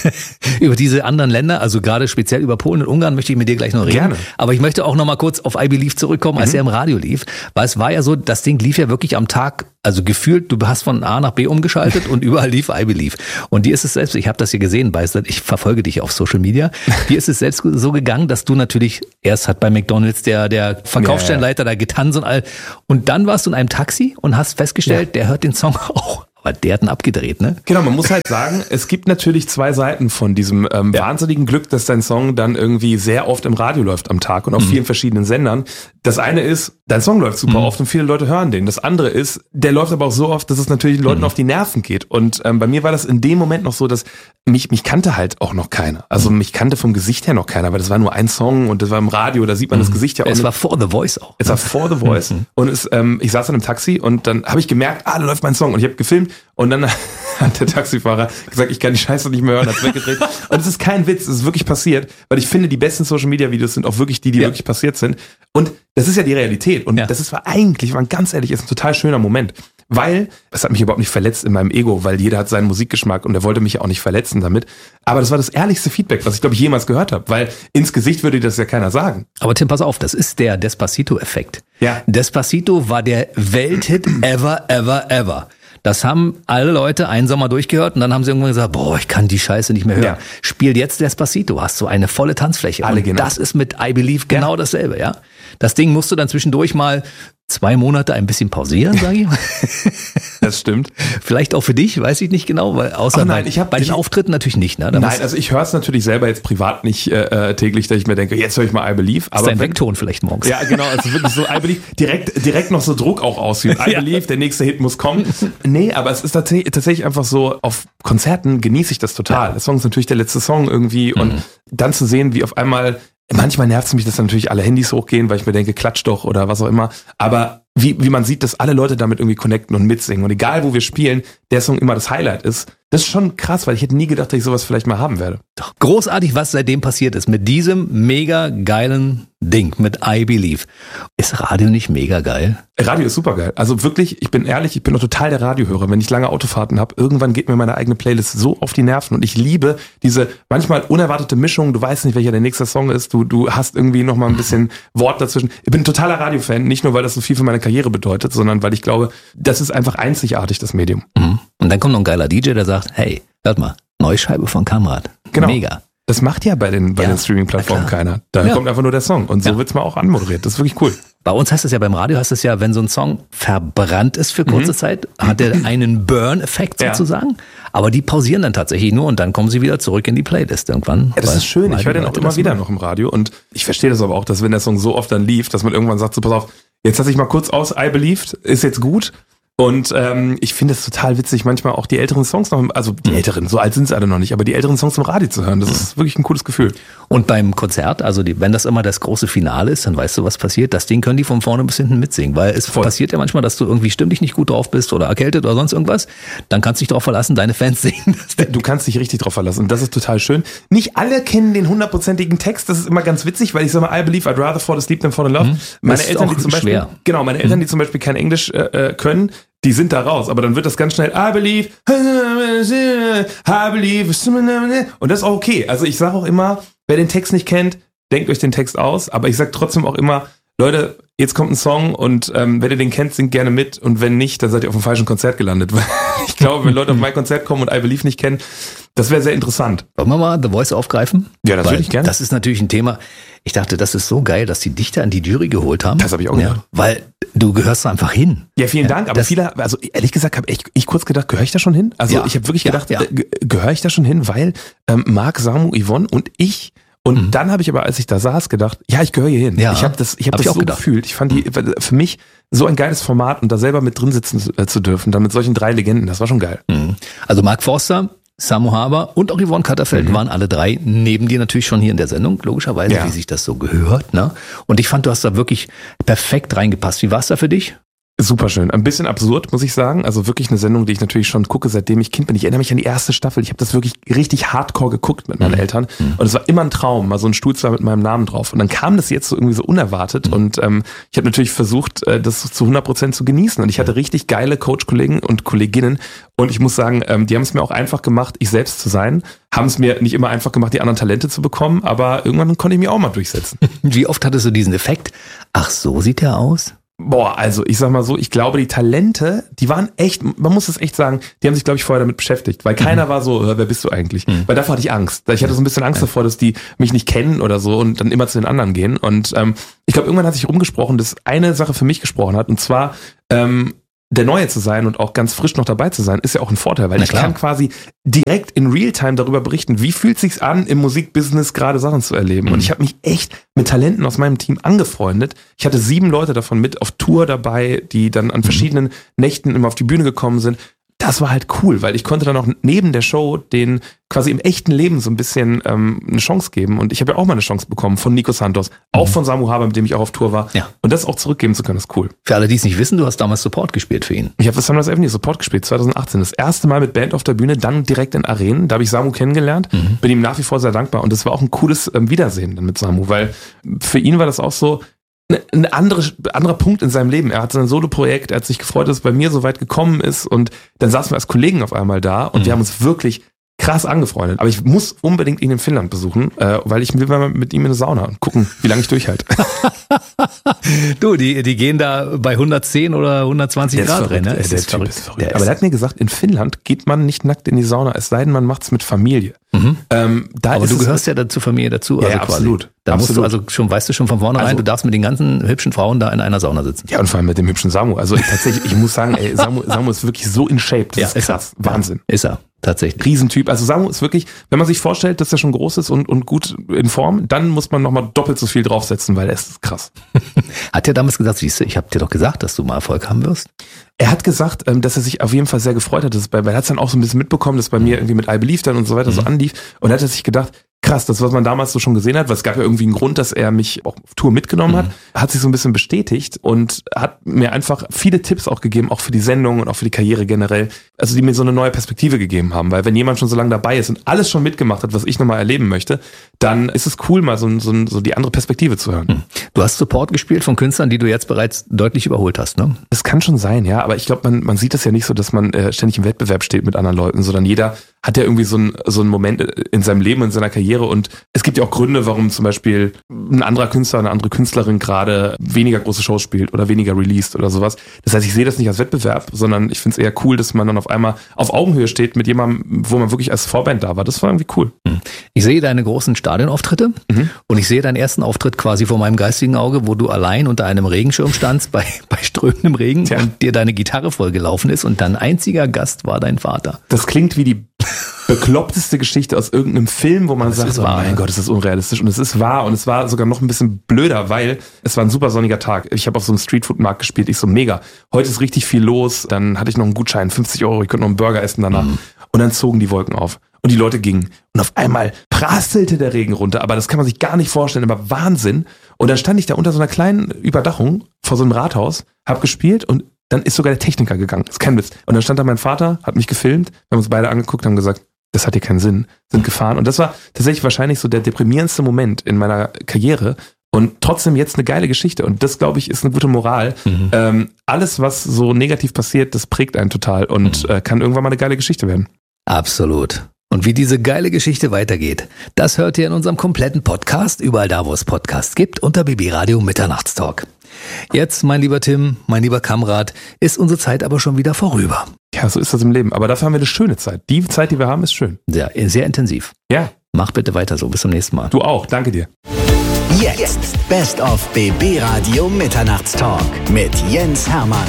Über diese anderen Länder, also gerade speziell über Polen und Ungarn, möchte ich mit dir gleich noch reden. Gerne. Aber ich möchte auch noch mal kurz auf I Believe zurückkommen, als er im Radio lief. Weil es war ja so, das Ding lief ja wirklich am Tag, also gefühlt, du hast von A nach B umgeschaltet und überall lief I Believe. Und dir ist es selbst, ich habe das hier gesehen, weißt du, ich verfolge dich auf Social Media, dir ist es selbst so gegangen, dass du natürlich, erst hat bei McDonald's der Verkaufsstellenleiter da getanzt und all, und dann warst du in einem Taxi und hast festgestellt, der hört den Song auch. Aber der hat ihn abgedreht, ne? Genau, man muss halt sagen, es gibt natürlich zwei Seiten von diesem wahnsinnigen Glück, dass dein Song dann irgendwie sehr oft im Radio läuft am Tag und auf vielen verschiedenen Sendern. Das eine ist, dein Song läuft super oft und viele Leute hören den. Das andere ist, der läuft aber auch so oft, dass es natürlich den Leuten auf die Nerven geht. Und bei mir war das in dem Moment noch so, dass mich kannte halt auch noch keiner. Also mich kannte vom Gesicht her noch keiner, weil das war nur ein Song und das war im Radio, da sieht man das Gesicht ja auch. Es war vor The Voice auch. Es war vor The Voice. Und ich saß in einem Taxi und dann habe ich gemerkt, da läuft mein Song. Und ich habe gefilmt und dann hat der Taxifahrer gesagt, ich kann die Scheiße nicht mehr hören, hat's weggedreht. Und es ist kein Witz, es ist wirklich passiert, weil ich finde, die besten Social-Media-Videos sind auch wirklich die wirklich passiert sind. Und das ist ja die Realität. Und das war ganz ehrlich, ist ein total schöner Moment. Weil, es hat mich überhaupt nicht verletzt in meinem Ego, weil jeder hat seinen Musikgeschmack und er wollte mich ja auch nicht verletzen damit. Aber das war das ehrlichste Feedback, was ich, glaube ich, jemals gehört habe. Weil ins Gesicht würde das ja keiner sagen. Aber Tim, pass auf, das ist der Despacito-Effekt. Ja. Despacito war der Welthit ever, ever, ever. Das haben alle Leute einen Sommer durchgehört und dann haben sie irgendwann gesagt, boah, ich kann die Scheiße nicht mehr hören. Ja. Spiel jetzt Despacito, hast du eine volle Tanzfläche. Alle und genau. Das ist mit I Believe genau dasselbe, ja. Das Ding musst du dann zwischendurch mal 2 Monate ein bisschen pausieren, sage ich mal. Das stimmt. Vielleicht auch für dich, weiß ich nicht genau, weil außer bei den Auftritten natürlich nicht. Ne? Nein, also ich höre es natürlich selber jetzt privat nicht täglich, dass ich mir denke, jetzt höre ich mal I Believe. Aber ist dein Weckton vielleicht morgens. Ja, genau, also wirklich so I Believe, direkt noch so Druck auch ausüben. I Believe, der nächste Hit muss kommen. Nee, aber es ist tatsächlich einfach so, auf Konzerten genieße ich das total. Der Song ist natürlich der letzte Song irgendwie und dann zu sehen, wie auf einmal, manchmal nervt es mich, dass natürlich alle Handys hochgehen, weil ich mir denke, klatsch doch oder was auch immer. Aber wie man sieht, dass alle Leute damit irgendwie connecten und mitsingen. Und egal, wo wir spielen, der Song immer das Highlight ist. Das ist schon krass, weil ich hätte nie gedacht, dass ich sowas vielleicht mal haben werde. Doch großartig, was seitdem passiert ist. Mit diesem mega geilen Ding, mit I Believe. Ist Radio nicht mega geil? Radio ist super geil. Also wirklich, ich bin ehrlich, ich bin doch total der Radiohörer. Wenn ich lange Autofahrten habe, irgendwann geht mir meine eigene Playlist so auf die Nerven. Und ich liebe diese manchmal unerwartete Mischung. Du weißt nicht, welcher der nächste Song ist. Du hast irgendwie noch mal ein bisschen Wort dazwischen. Ich bin ein totaler Radiofan. Nicht nur, weil das so viel für meine Karriere bedeutet, sondern weil ich glaube, das ist einfach einzigartig, das Medium. Und dann kommt noch ein geiler DJ, der sagt, hey, hört mal, neue Scheibe von Kamrat. Genau. Mega. Das macht ja bei den Streaming-Plattformen keiner. Da kommt einfach nur der Song. Und so wird's mal auch anmoderiert. Das ist wirklich cool. Bei uns heißt es ja, beim Radio heißt es ja, wenn so ein Song verbrannt ist für kurze Zeit, hat er einen Burn-Effekt sozusagen. Aber die pausieren dann tatsächlich nur und dann kommen sie wieder zurück in die Playlist irgendwann. Ja, das ist schön. Ich höre den auch immer wieder noch im Radio. Und ich verstehe das aber auch, dass wenn der Song so oft dann lief, dass man irgendwann sagt, so pass auf, jetzt lasse ich mal kurz aus, I Believed, ist jetzt gut. Und ich finde es total witzig, manchmal auch die älteren Songs noch, also die älteren, so alt sind sie alle noch nicht, aber die älteren Songs im Radio zu hören, das ist wirklich ein cooles Gefühl. Und beim Konzert, also wenn das immer das große Finale ist, dann weißt du, was passiert. Das Ding können die von vorne bis hinten mitsingen, weil es passiert ja manchmal, dass du irgendwie stimmlich nicht gut drauf bist oder erkältet oder sonst irgendwas. Dann kannst du dich darauf verlassen, deine Fans singen. Du kannst dich richtig drauf verlassen und das ist total schön. Nicht alle kennen den 100%igen Text, das ist immer ganz witzig, weil ich sage mal, I believe I'd rather fall asleep than fall in love. Meine Eltern, die zum Beispiel, meine Eltern, die zum Beispiel kein Englisch können, die sind da raus, aber dann wird das ganz schnell I believe, und das ist auch okay. Also ich sage auch immer, wer den Text nicht kennt, denkt euch den Text aus, aber ich sage trotzdem auch immer, Leute, jetzt kommt ein Song und wenn ihr den kennt, singt gerne mit und wenn nicht, dann seid ihr auf dem falschen Konzert gelandet. Ich glaube, wenn Leute auf mein Konzert kommen und I Believe nicht kennen, das wäre sehr interessant. Wollen wir mal The Voice aufgreifen? Ja, das würde ich gerne. Das ist natürlich ein Thema. Ich dachte, das ist so geil, dass die Dichter an die Jury geholt haben. Das habe ich auch gedacht. Weil du gehörst da einfach hin. Ja, vielen Dank. Aber viele, also ehrlich gesagt, habe ich kurz gedacht, gehöre ich da schon hin? Also ich habe wirklich gedacht, gehöre ich da schon hin? Weil Marc, Samu, Yvonne und ich. Und dann habe ich aber, als ich da saß, gedacht, ja, ich gehöre hier hin. Ja, ich habe das so gefühlt. Ich fand die für mich so ein geiles Format und da selber mit drin sitzen zu dürfen, dann mit solchen 3 Legenden, das war schon geil. Also Mark Forster, Samu Haber und auch Yvonne Katterfeld waren alle 3 neben dir natürlich schon hier in der Sendung, logischerweise, wie sich das so gehört. Ne? Und ich fand, du hast da wirklich perfekt reingepasst. Wie war es da für dich? Super schön. Ein bisschen absurd, muss ich sagen. Also wirklich eine Sendung, die ich natürlich schon gucke, seitdem ich Kind bin. Ich erinnere mich an die erste Staffel. Ich habe das wirklich richtig hardcore geguckt mit meinen Eltern. Und es war immer ein Traum, mal so ein Stuhl zu haben mit meinem Namen drauf. Und dann kam das jetzt so irgendwie so unerwartet. Und ich habe natürlich versucht, das zu 100% zu genießen. Und ich hatte richtig geile Coach-Kollegen und Kolleginnen. Und ich muss sagen, die haben es mir auch einfach gemacht, ich selbst zu sein. Haben es mir nicht immer einfach gemacht, die anderen Talente zu bekommen. Aber irgendwann konnte ich mich auch mal durchsetzen. Wie oft hattest du diesen Effekt? Ach, so sieht er aus? Boah, also ich sag mal so, ich glaube, die Talente, die waren echt, man muss es echt sagen, die haben sich, glaube ich, vorher damit beschäftigt, weil keiner war so, wer bist du eigentlich? Weil davor hatte ich Angst. Ich hatte so ein bisschen Angst davor, dass die mich nicht kennen oder so und dann immer zu den anderen gehen. Und ich glaube, irgendwann hat sich rumgesprochen, dass eine Sache für mich gesprochen hat, und zwar der Neue zu sein und auch ganz frisch noch dabei zu sein, ist ja auch ein Vorteil, weil ich kann quasi direkt in Realtime darüber berichten, wie fühlt es sich an, im Musikbusiness gerade Sachen zu erleben. Und ich habe mich echt mit Talenten aus meinem Team angefreundet. Ich hatte 7 Leute davon mit auf Tour dabei, die dann an verschiedenen Nächten immer auf die Bühne gekommen sind. Das war halt cool, weil ich konnte dann auch neben der Show den quasi im echten Leben so ein bisschen eine Chance geben. Und ich habe ja auch mal eine Chance bekommen von Nico Santos, auch von Samu Haber, mit dem ich auch auf Tour war. Ja. Und das auch zurückgeben zu können, ist cool. Für alle, die es nicht wissen, du hast damals Support gespielt für ihn. Ich habe für Sunrise Avenue Support gespielt, 2018. Das erste Mal mit Band auf der Bühne, dann direkt in Arenen. Da habe ich Samu kennengelernt, bin ihm nach wie vor sehr dankbar. Und das war auch ein cooles Wiedersehen dann mit Samu, weil für ihn war das auch so ein anderer Punkt in seinem Leben. Er hatte ein Solo-Projekt, er hat sich gefreut, dass es bei mir so weit gekommen ist, und dann saßen wir als Kollegen auf einmal da und wir haben uns wirklich krass angefreundet. Aber ich muss unbedingt ihn in Finnland besuchen, weil ich will mal mit ihm in eine Sauna und gucken, wie lange ich durchhalte. Du, die gehen da bei 110 oder 120 Grad rein. Ne? Der Typ ist verrückt. Aber der hat mir gesagt, in Finnland geht man nicht nackt in die Sauna, es sei denn, man macht's mit Familie. Aber du gehörst ja zur Familie dazu. Ja, also absolut. Da musst du weißt du schon von vornherein, du darfst mit den ganzen hübschen Frauen da in einer Sauna sitzen. Ja, und vor allem mit dem hübschen Samu. Also tatsächlich, ich muss sagen, Samu ist wirklich so in Shape. Das ist krass. Wahnsinn. Ist er. Tatsächlich. Riesentyp. Also Samu ist wirklich, wenn man sich vorstellt, dass er schon groß ist und gut in Form, dann muss man nochmal doppelt so viel draufsetzen, weil er ist krass. Hat er damals gesagt, siehst du, ich habe dir doch gesagt, dass du mal Erfolg haben wirst? Er hat gesagt, dass er sich auf jeden Fall sehr gefreut hat, weil er hat es dann auch so ein bisschen mitbekommen, dass bei mir irgendwie mit I Believe dann und so weiter so anlief, und er hat sich gedacht, krass, das, was man damals so schon gesehen hat, weil es gab ja irgendwie einen Grund, dass er mich auch auf Tour mitgenommen hat sich so ein bisschen bestätigt und hat mir einfach viele Tipps auch gegeben, auch für die Sendung und auch für die Karriere generell, also die mir so eine neue Perspektive gegeben haben, weil wenn jemand schon so lange dabei ist und alles schon mitgemacht hat, was ich nochmal erleben möchte, dann ist es cool, mal so die andere Perspektive zu hören. Du hast Support gespielt von Künstlern, die du jetzt bereits deutlich überholt hast, ne? Das kann schon sein, ja, aber ich glaube, man sieht das ja nicht so, dass man ständig im Wettbewerb steht mit anderen Leuten, sondern jeder hat ja irgendwie so einen Moment in seinem Leben, in seiner Karriere, und es gibt ja auch Gründe, warum zum Beispiel ein anderer Künstler, eine andere Künstlerin gerade weniger große Shows spielt oder weniger released oder sowas. Das heißt, ich sehe das nicht als Wettbewerb, sondern ich finde es eher cool, dass man dann auf einmal auf Augenhöhe steht mit jemandem, wo man wirklich als Vorband da war. Das war irgendwie cool. Ich sehe deine großen Stadionauftritte und ich sehe deinen ersten Auftritt quasi vor meinem geistigen Auge, wo du allein unter einem Regenschirm standst bei strömendem Regen und dir deine Gitarre vollgelaufen ist und dein einziger Gast war dein Vater. Das klingt wie die bekloppteste Geschichte aus irgendeinem Film, wo man sagt, wahr, mein Gott, das ist unrealistisch, und es ist wahr, und es war sogar noch ein bisschen blöder, weil es war ein super sonniger Tag. Ich habe auf so einem Streetfood-Markt gespielt, ich so mega. Heute ist richtig viel los, dann hatte ich noch einen Gutschein, 50 €, ich konnte noch einen Burger essen danach, und dann zogen die Wolken auf und die Leute gingen und auf einmal prasselte der Regen runter, aber das kann man sich gar nicht vorstellen, aber Wahnsinn. Und dann stand ich da unter so einer kleinen Überdachung vor so einem Rathaus, hab gespielt, und dann ist sogar der Techniker gegangen. Das ist kein Witz. Und dann stand da mein Vater, hat mich gefilmt, wir haben uns beide angeguckt, haben gesagt, das hat hier keinen Sinn, sind gefahren. Und das war tatsächlich wahrscheinlich so der deprimierendste Moment in meiner Karriere. Und trotzdem jetzt eine geile Geschichte. Und das, glaube ich, ist eine gute Moral. Alles, was so negativ passiert, das prägt einen total und kann irgendwann mal eine geile Geschichte werden. Absolut. Und wie diese geile Geschichte weitergeht, das hört ihr in unserem kompletten Podcast, überall da, wo es Podcasts gibt, unter BB Radio Mitternachtstalk. Jetzt, mein lieber Tim, mein lieber Kamerad, ist unsere Zeit aber schon wieder vorüber. Ja, so ist das im Leben. Aber dafür haben wir eine schöne Zeit. Die Zeit, die wir haben, ist schön. Sehr, sehr intensiv. Ja. Mach bitte weiter so. Bis zum nächsten Mal. Du auch. Danke dir. Jetzt Best of BB Radio Mitternachtstalk mit Jens Hermann.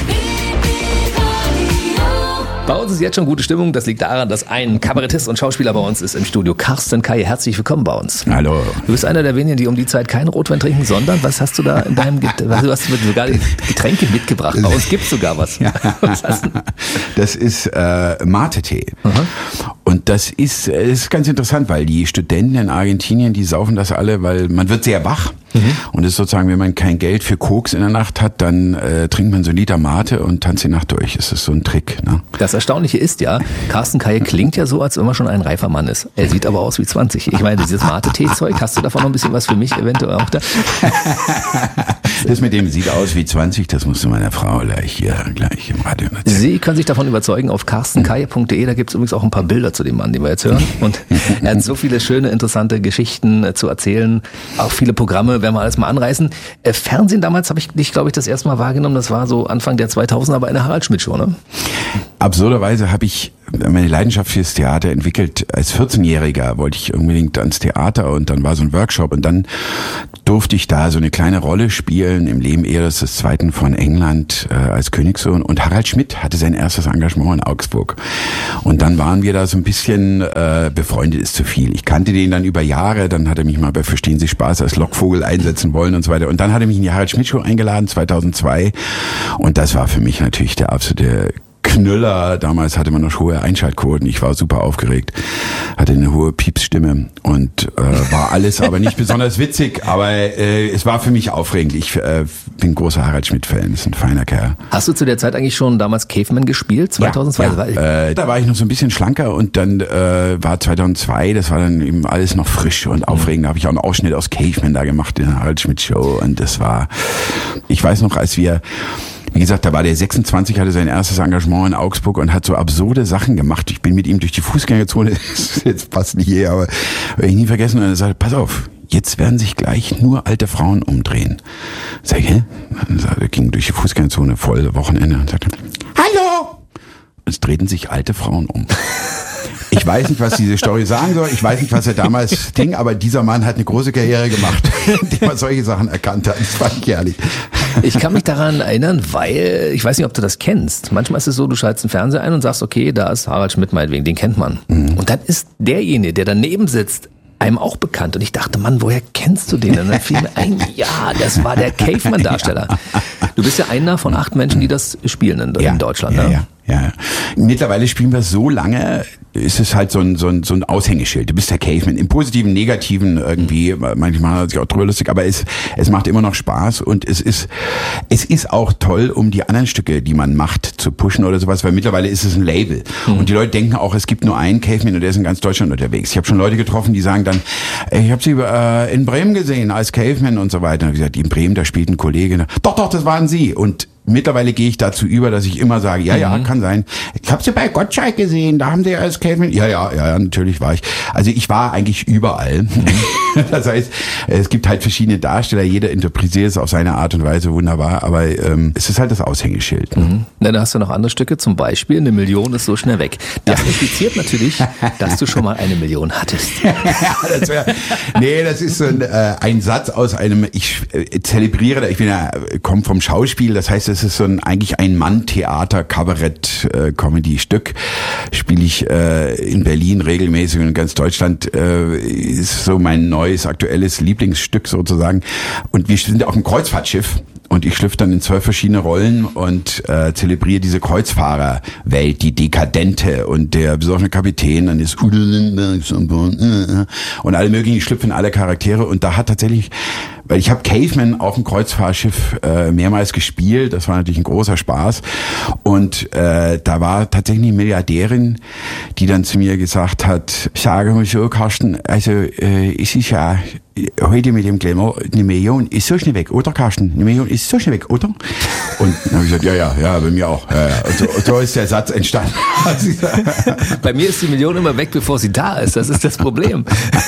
Bei uns ist jetzt schon gute Stimmung. Das liegt daran, dass ein Kabarettist und Schauspieler bei uns ist im Studio. Carsten Kaye, herzlich willkommen bei uns. Hallo. Du bist einer der wenigen, die um die Zeit keinen Rotwein trinken, sondern was hast du da in deinem du hast sogar Getränke mitgebracht. Bei uns gibt's sogar was. Ja. Was hast du? Das ist Mate-Tee. Und das ist ganz interessant, weil die Studenten in Argentinien, die saufen das alle, weil man wird sehr wach. Und das ist sozusagen, wenn man kein Geld für Koks in der Nacht hat, dann trinkt man so einen Liter Mate und tanzt die Nacht durch. Das ist so ein Trick. Ne? Das Erstaunliche ist ja, Carsten Kaye klingt ja so, als wenn er schon ein reifer Mann ist. Er sieht aber aus wie 20. Ich meine, dieses Mate-Tee-Zeug, hast du davon noch ein bisschen was für mich eventuell auch da? Das mit dem sieht aus wie 20, das musst du meiner Frau gleich im Radio erzählen. Sie können sich davon überzeugen auf carstenkaye.de, da gibt es übrigens auch ein paar Bilder zu dem Mann, den wir jetzt hören. Und er hat so viele schöne, interessante Geschichten zu erzählen, auch viele Programme, werden wir alles mal anreißen. Fernsehen damals habe ich dich, glaube ich, das erste Mal wahrgenommen, das war so Anfang der 2000er, aber in der Harald-Schmidt-Show, ne? Absurderweise habe ich meine Leidenschaft fürs Theater entwickelt. Als 14-Jähriger wollte ich unbedingt ans Theater und dann war so ein Workshop und dann durfte ich da so eine kleine Rolle spielen im Leben Eros II. Von England als Königssohn und Harald Schmidt hatte sein erstes Engagement in Augsburg. Und dann waren wir da so ein bisschen befreundet ist zu viel. Ich kannte den dann über Jahre, dann hat er mich mal bei Verstehen Sie Spaß als Lockvogel einsetzen wollen und so weiter. Und dann hat er mich in die Harald Schmidt Show eingeladen, 2002. Und das war für mich natürlich der absolute Knüller. Damals hatte man noch hohe Einschaltquoten. Ich war super aufgeregt, hatte eine hohe Piepsstimme und war alles aber nicht besonders witzig. Aber es war für mich aufregend. Ich bin großer Harald Schmidt-Fan. Ist ein feiner Kerl. Hast du zu der Zeit eigentlich schon damals Caveman gespielt? 2002? Ja. Da war ich noch so ein bisschen schlanker und dann war 2002, das war dann eben alles noch frisch und aufregend. Da habe ich auch einen Ausschnitt aus Caveman da gemacht in der Harald Schmidt-Show. Und das war, ich weiß noch, als wir, wie gesagt, da war der 26, hatte sein erstes Engagement in Augsburg und hat so absurde Sachen gemacht. Ich bin mit ihm durch die Fußgängerzone, das ist jetzt passt nicht hier, aber werde ich nie vergessen. Und er sagte, pass auf, jetzt werden sich gleich nur alte Frauen umdrehen. Sag ich, hä? Er ging durch die Fußgängerzone voll Wochenende und sagte, hallo! Es drehten sich alte Frauen um. Ich weiß nicht, was diese Story sagen soll. Ich weiß nicht, was er damals ging, aber dieser Mann hat eine große Karriere gemacht, indem er solche Sachen erkannt hat. Das fand ich herrlich. Ich kann mich daran erinnern, weil, ich weiß nicht, ob du das kennst. Manchmal ist es so, du schaltest den Fernseher ein und sagst, okay, da ist Harald Schmidt meinetwegen, den kennt man. Und dann ist derjenige, der daneben sitzt, einem auch bekannt. Und ich dachte, Mann, woher kennst du den? Und dann fiel mir ein, ja, das war der Caveman-Darsteller. Du bist ja einer von 8 Menschen, die das spielen in Deutschland. Ne? Ja. Mittlerweile spielen wir so lange, ist es halt so ein Aushängeschild. Du bist der Caveman. Im Positiven, Negativen irgendwie. Manchmal hat sich auch drüber lustig, aber es macht immer noch Spaß und es ist auch toll, um die anderen Stücke, die man macht, zu pushen oder sowas, weil mittlerweile ist es ein Label. Und die Leute denken auch, es gibt nur einen Caveman und der ist in ganz Deutschland unterwegs. Ich habe schon Leute getroffen, die sagen dann, ich habe sie in Bremen gesehen als Caveman und so weiter. Und ich gesagt, in Bremen, da spielt ein Kollege. Doch, das waren sie. Und mittlerweile gehe ich dazu über, dass ich immer sage, ja, kann sein. Ich habe sie bei Gottschalk gesehen, da haben sie als Caveman. Ja, natürlich war ich. Also ich war eigentlich überall. Das heißt, es gibt halt verschiedene Darsteller, jeder interpretiert es auf seine Art und Weise wunderbar, aber es ist halt das Aushängeschild. Dann hast du noch andere Stücke, zum Beispiel 1 Million ist so schnell weg. Das impliziert natürlich, dass du schon mal 1 Million hattest. Das ist so ein Satz aus einem, ich zelebriere, ich komme vom Schauspiel, das heißt, es ist eigentlich ein Mann-Theater-Kabarett-Comedy-Stück. Spiele ich in Berlin regelmäßig und in ganz Deutschland. Ist so mein neues, aktuelles Lieblingsstück sozusagen. Und wir sind auf dem Kreuzfahrtschiff. Und ich schlüpfe dann in 12 verschiedene Rollen und zelebriere diese Kreuzfahrerwelt, die Dekadente und der besoffene Kapitän, dann ist Udo Lindenberg und alle möglichen, ich schlüpfe in alle Charaktere und da hat tatsächlich, weil ich habe Caveman auf dem Kreuzfahrtschiff mehrmals gespielt, das war natürlich ein großer Spaß und da war tatsächlich eine Milliardärin, die dann zu mir gesagt hat, sage mal so, Carsten, also es ist ja heute mit dem Glamour, 1 Million ist so schnell weg, oder Carsten? 1 Million ist so schnell weg, oder? Und dann habe ich gesagt, ja, bei mir auch. Ja. Und so ist der Satz entstanden. Bei mir ist die Million immer weg, bevor sie da ist. Das ist das Problem.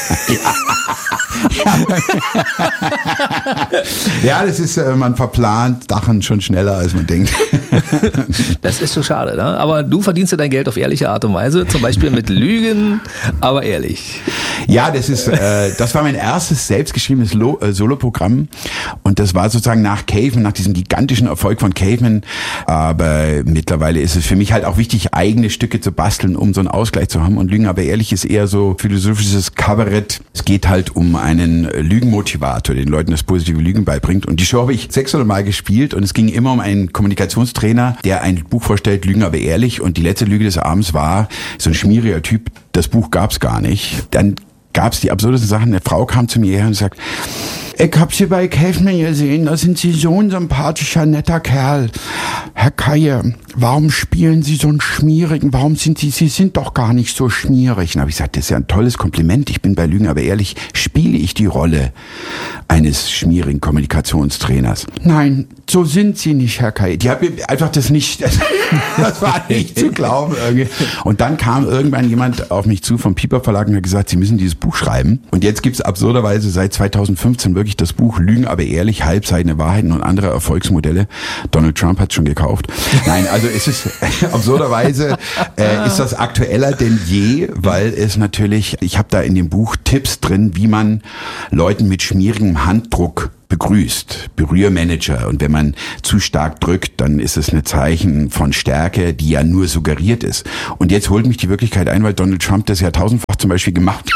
Ja, das ist, man verplant Sachen schon schneller, als man denkt. Das ist so schade, ne? Aber du verdienst ja dein Geld auf ehrliche Art und Weise, zum Beispiel mit Lügen, aber ehrlich. Ja, das war mein erstes selbstgeschriebenes Soloprogramm und das war sozusagen nach Caveman, nach diesem gigantischen Erfolg von Caveman, aber mittlerweile ist es für mich halt auch wichtig, eigene Stücke zu basteln, um so einen Ausgleich zu haben und Lügen, aber ehrlich ist eher so philosophisches Kabarett. Es geht halt um einen Lügenmotivator, den Leuten das positive Lügen beibringt und die Show habe ich 600 Mal gespielt und es ging immer um einen Kommunikationstrainer, der ein Buch vorstellt, Lügen aber ehrlich und die letzte Lüge des Abends war so ein schmieriger Typ, das Buch gab's gar nicht. Dann gab es die absurdesten Sachen. Eine Frau kam zu mir her und sagt, Ich hab Sie bei Caveman gesehen, da sind Sie so ein sympathischer, netter Kerl. Herr Kaye, warum spielen Sie so einen Schmierigen? Sie sind doch gar nicht so schmierig. Dann habe ich gesagt, das ist ja ein tolles Kompliment. Ich bin bei Lügen, aber ehrlich, spiele ich die Rolle eines schmierigen Kommunikationstrainers? Nein, so sind Sie nicht, Herr Kaye. Die haben einfach das nicht, das war nicht zu glauben irgendwie. Und dann kam irgendwann jemand auf mich zu vom Piper Verlag und hat gesagt, Sie müssen dieses Buch schreiben. Und jetzt gibt's absurderweise seit 2015 wirklich das Buch Lügen, aber ehrlich, Halbseitene Wahrheiten und andere Erfolgsmodelle. Donald Trump hat's schon gekauft. Nein, also es ist absurderweise ist das aktueller denn je, weil es natürlich, ich habe da in dem Buch Tipps drin, wie man Leuten mit schmierigem Handdruck begrüßt, Berührmanager. Und wenn man zu stark drückt, dann ist es ein Zeichen von Stärke, die ja nur suggeriert ist. Und jetzt holt mich die Wirklichkeit ein, weil Donald Trump das ja tausendfach zum Beispiel gemacht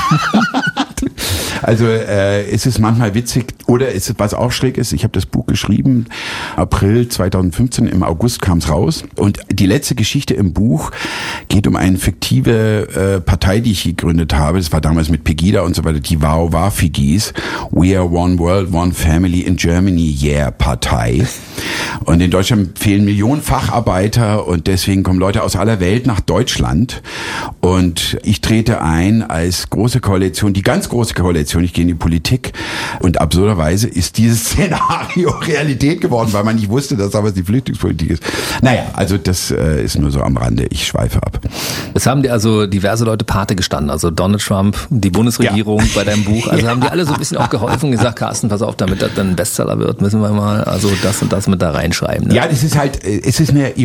hat. Also es ist manchmal witzig, oder es ist, was auch schräg ist, ich habe das Buch geschrieben, April 2015, im August kam es raus. Und die letzte Geschichte im Buch geht um eine fiktive Partei, die ich gegründet habe. Das war damals mit Pegida und so weiter, die Wow-Wow-Figis. We are one world, one family in Germany, yeah, Partei. Und in Deutschland fehlen Millionen Facharbeiter und deswegen kommen Leute aus aller Welt nach Deutschland. Und ich trete ein als große Koalition, die ganz große Koalition, ich gehe in die Politik. Und absurderweise ist dieses Szenario Realität geworden, weil man nicht wusste, dass damals die Flüchtlingspolitik ist. Naja, also das ist nur so am Rande, ich schweife ab. Es haben dir also diverse Leute Pate gestanden, also Donald Trump, die Bundesregierung bei deinem Buch, also haben die alle so ein bisschen auch geholfen und gesagt, Carsten, pass auf, damit das dann ein Bestseller wird, müssen wir mal also das und das mit da reinschreiben. Ne? Ja, das ist halt, es ist ein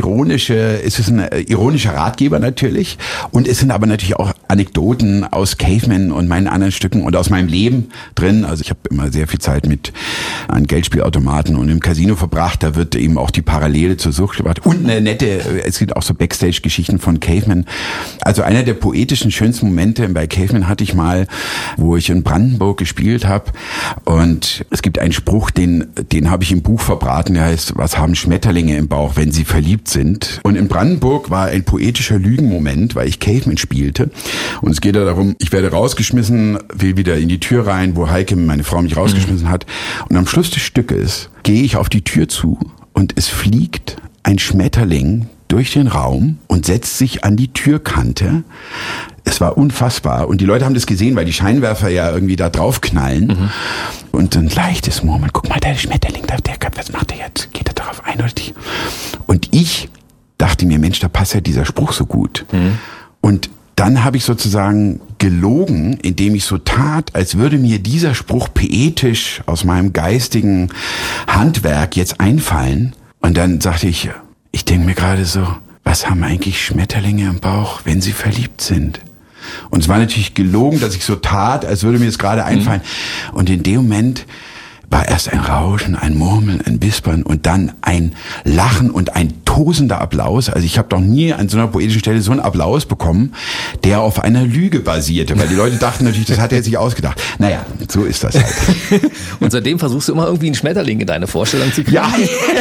ironischer Ratgeber natürlich und es sind aber natürlich auch Anekdoten aus Caveman und meinen anderen Stücken und aus meinem Leben drin. Also ich habe immer sehr viel Zeit an Geldspielautomaten und im Casino verbracht, da wird eben auch die Parallele zur Sucht gebracht und eine nette, es gibt auch so Backstage-Geschichten von Caveman. Also einer der poetischen, schönsten Momente bei Caveman hatte ich mal, wo ich in Brandenburg gespielt habe und es gibt einen Spruch, den habe ich im Buch verbraten, der heißt, was haben Schmetterlinge im Bauch, wenn sie verliebt sind? Und in Brandenburg war ein poetischer Lügenmoment, weil ich Caveman spielte und es geht ja darum, ich werde rausgeschmissen, will wieder in die Tür rein, wo Heike, meine Frau, mich rausgeschmissen hat und am Schluss des Stückes gehe ich auf die Tür zu und es fliegt ein Schmetterling durch den Raum und setzt sich an die Türkante. Es war unfassbar. Und die Leute haben das gesehen, weil die Scheinwerfer ja irgendwie da drauf knallen. Mhm. Und ein leichtes Murmeln. Guck mal, der Schmetterling, was macht er jetzt? Geht er darauf ein oder nicht? Und ich dachte mir, Mensch, da passt ja dieser Spruch so gut. Mhm. Und dann habe ich sozusagen gelogen, indem ich so tat, als würde mir dieser Spruch poetisch aus meinem geistigen Handwerk jetzt einfallen. Und dann sagte ich denke mir gerade so, was haben eigentlich Schmetterlinge im Bauch, wenn sie verliebt sind? Und es war natürlich gelogen, dass ich so tat, als würde mir es gerade einfallen. Und in dem Moment war erst ein Rauschen, ein Murmeln, ein Wispern und dann ein Lachen und ein tosender Applaus. Also ich habe doch nie an so einer poetischen Stelle so einen Applaus bekommen, der auf einer Lüge basierte, weil die Leute dachten natürlich, das hat er sich ausgedacht. Naja, so ist das halt. Und seitdem versuchst du immer irgendwie einen Schmetterling in deine Vorstellung zu kriegen. Ja,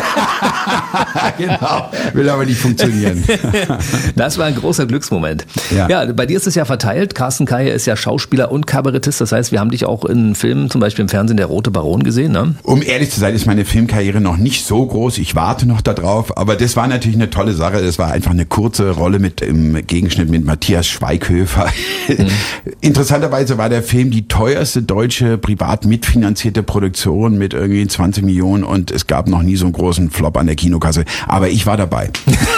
genau. Will aber nicht funktionieren. Das war ein großer Glücksmoment. Ja, bei dir ist es ja verteilt. Carsten Kaye ist ja Schauspieler und Kabarettist. Das heißt, wir haben dich auch in Filmen, zum Beispiel im Fernsehen, Der Rote Baron gesehen. Ne? Um ehrlich zu sein, ist meine Filmkarriere noch nicht so groß. Ich warte noch darauf. Aber das war natürlich eine tolle Sache. Das war einfach eine kurze Rolle im Gegenschnitt mit Matthias Schweighöfer. Mhm. Interessanterweise war der Film die teuerste deutsche privat mitfinanzierte Produktion mit irgendwie 20 Millionen und es gab noch nie so einen großen Flop an der Kinokasse. Aber ich war dabei.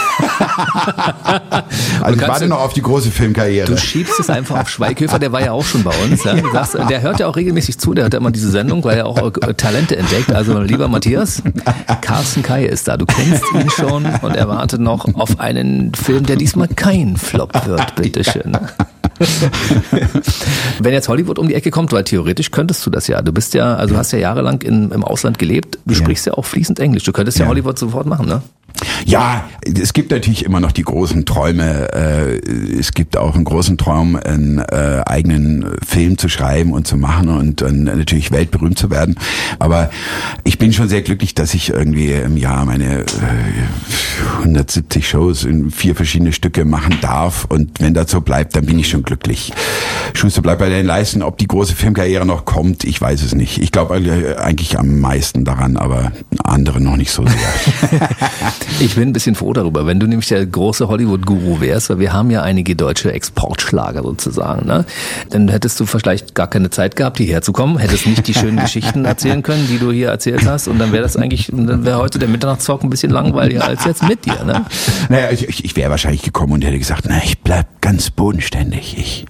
Also ich warte noch auf die große Filmkarriere. Du schiebst es einfach auf Schweighöfer, der war ja auch schon bei uns. Ja? Sagst, der hört ja auch regelmäßig zu, der hört ja immer diese Sendung, weil er auch Talente entdeckt. Also lieber Matthias, Carsten Kaye ist da. Du kennst ihn schon und er wartet noch auf einen Film, der diesmal kein Flop wird, bitteschön. Wenn jetzt Hollywood um die Ecke kommt, weil theoretisch könntest du das ja. Du bist ja, also hast ja jahrelang im Ausland gelebt. Du sprichst ja auch fließend Englisch. Du könntest ja Hollywood sofort machen, ne? Ja, es gibt natürlich immer noch die großen Träume. Es gibt auch einen großen Traum, einen eigenen Film zu schreiben und zu machen und dann natürlich weltberühmt zu werden. Aber ich bin schon sehr glücklich, dass ich irgendwie im Jahr meine 170 Shows in 4 verschiedene Stücke machen darf. Und wenn das so bleibt, dann bin ich schon glücklich. Schuster bleibt bei den Leisten. Ob die große Filmkarriere noch kommt, ich weiß es nicht. Ich glaube eigentlich am meisten daran, aber andere noch nicht so sehr. Ich bin ein bisschen froh darüber, wenn du nämlich der große Hollywood-Guru wärst, weil wir haben ja einige deutsche Exportschlager sozusagen, ne? Dann hättest du vielleicht gar keine Zeit gehabt, hierher zu kommen, hättest nicht die schönen Geschichten erzählen können, die du hier erzählt hast, und dann wäre heute der Mitternachtstalk ein bisschen langweiliger als jetzt mit dir, ne? Naja, ich wäre wahrscheinlich gekommen und hätte gesagt, na, ich bleib ganz bodenständig,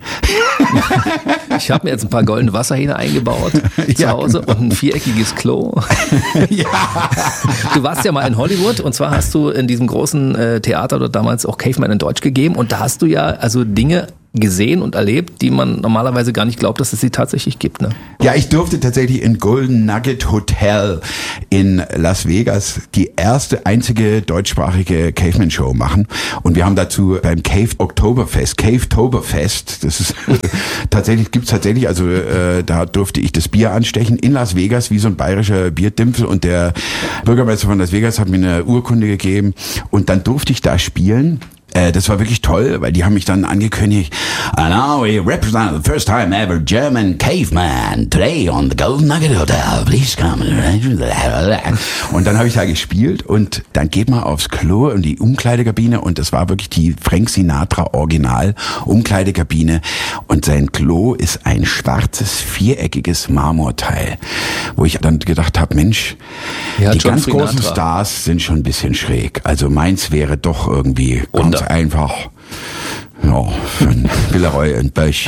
Ich habe mir jetzt ein paar goldene Wasserhähne eingebaut zu Hause und ein 4-eckiges Klo. Ja. Du warst ja mal in Hollywood, und zwar hast du in diesem großen Theater dort damals auch Caveman in Deutsch gegeben, und da hast du ja also Dinge gesehen und erlebt, die man normalerweise gar nicht glaubt, dass es sie tatsächlich gibt, ne? Ja, ich durfte tatsächlich in Golden Nugget Hotel in Las Vegas die einzige deutschsprachige Caveman-Show machen. Und wir haben dazu beim Cavetoberfest, das ist gibt's tatsächlich, also da durfte ich das Bier anstechen in Las Vegas, wie so ein bayerischer Bierdimpfel, und der Bürgermeister von Las Vegas hat mir eine Urkunde gegeben, und dann durfte ich da spielen. Das war wirklich toll, weil die haben mich dann angekündigt, and now we represent the first time ever German Caveman today on the Golden Nugget Hotel, please come. Und dann habe ich da gespielt, und dann geht man aufs Klo in die Umkleidekabine, und das war wirklich die Frank Sinatra Original Umkleidekabine, und sein Klo ist ein schwarzes, viereckiges Marmorteil, wo ich dann gedacht habe, Mensch, ja, die John ganz Sinatra. großen Stars sind schon ein bisschen schräg, also meins wäre doch irgendwie ganz einfach, ja, für einen Villeroy und Bösch.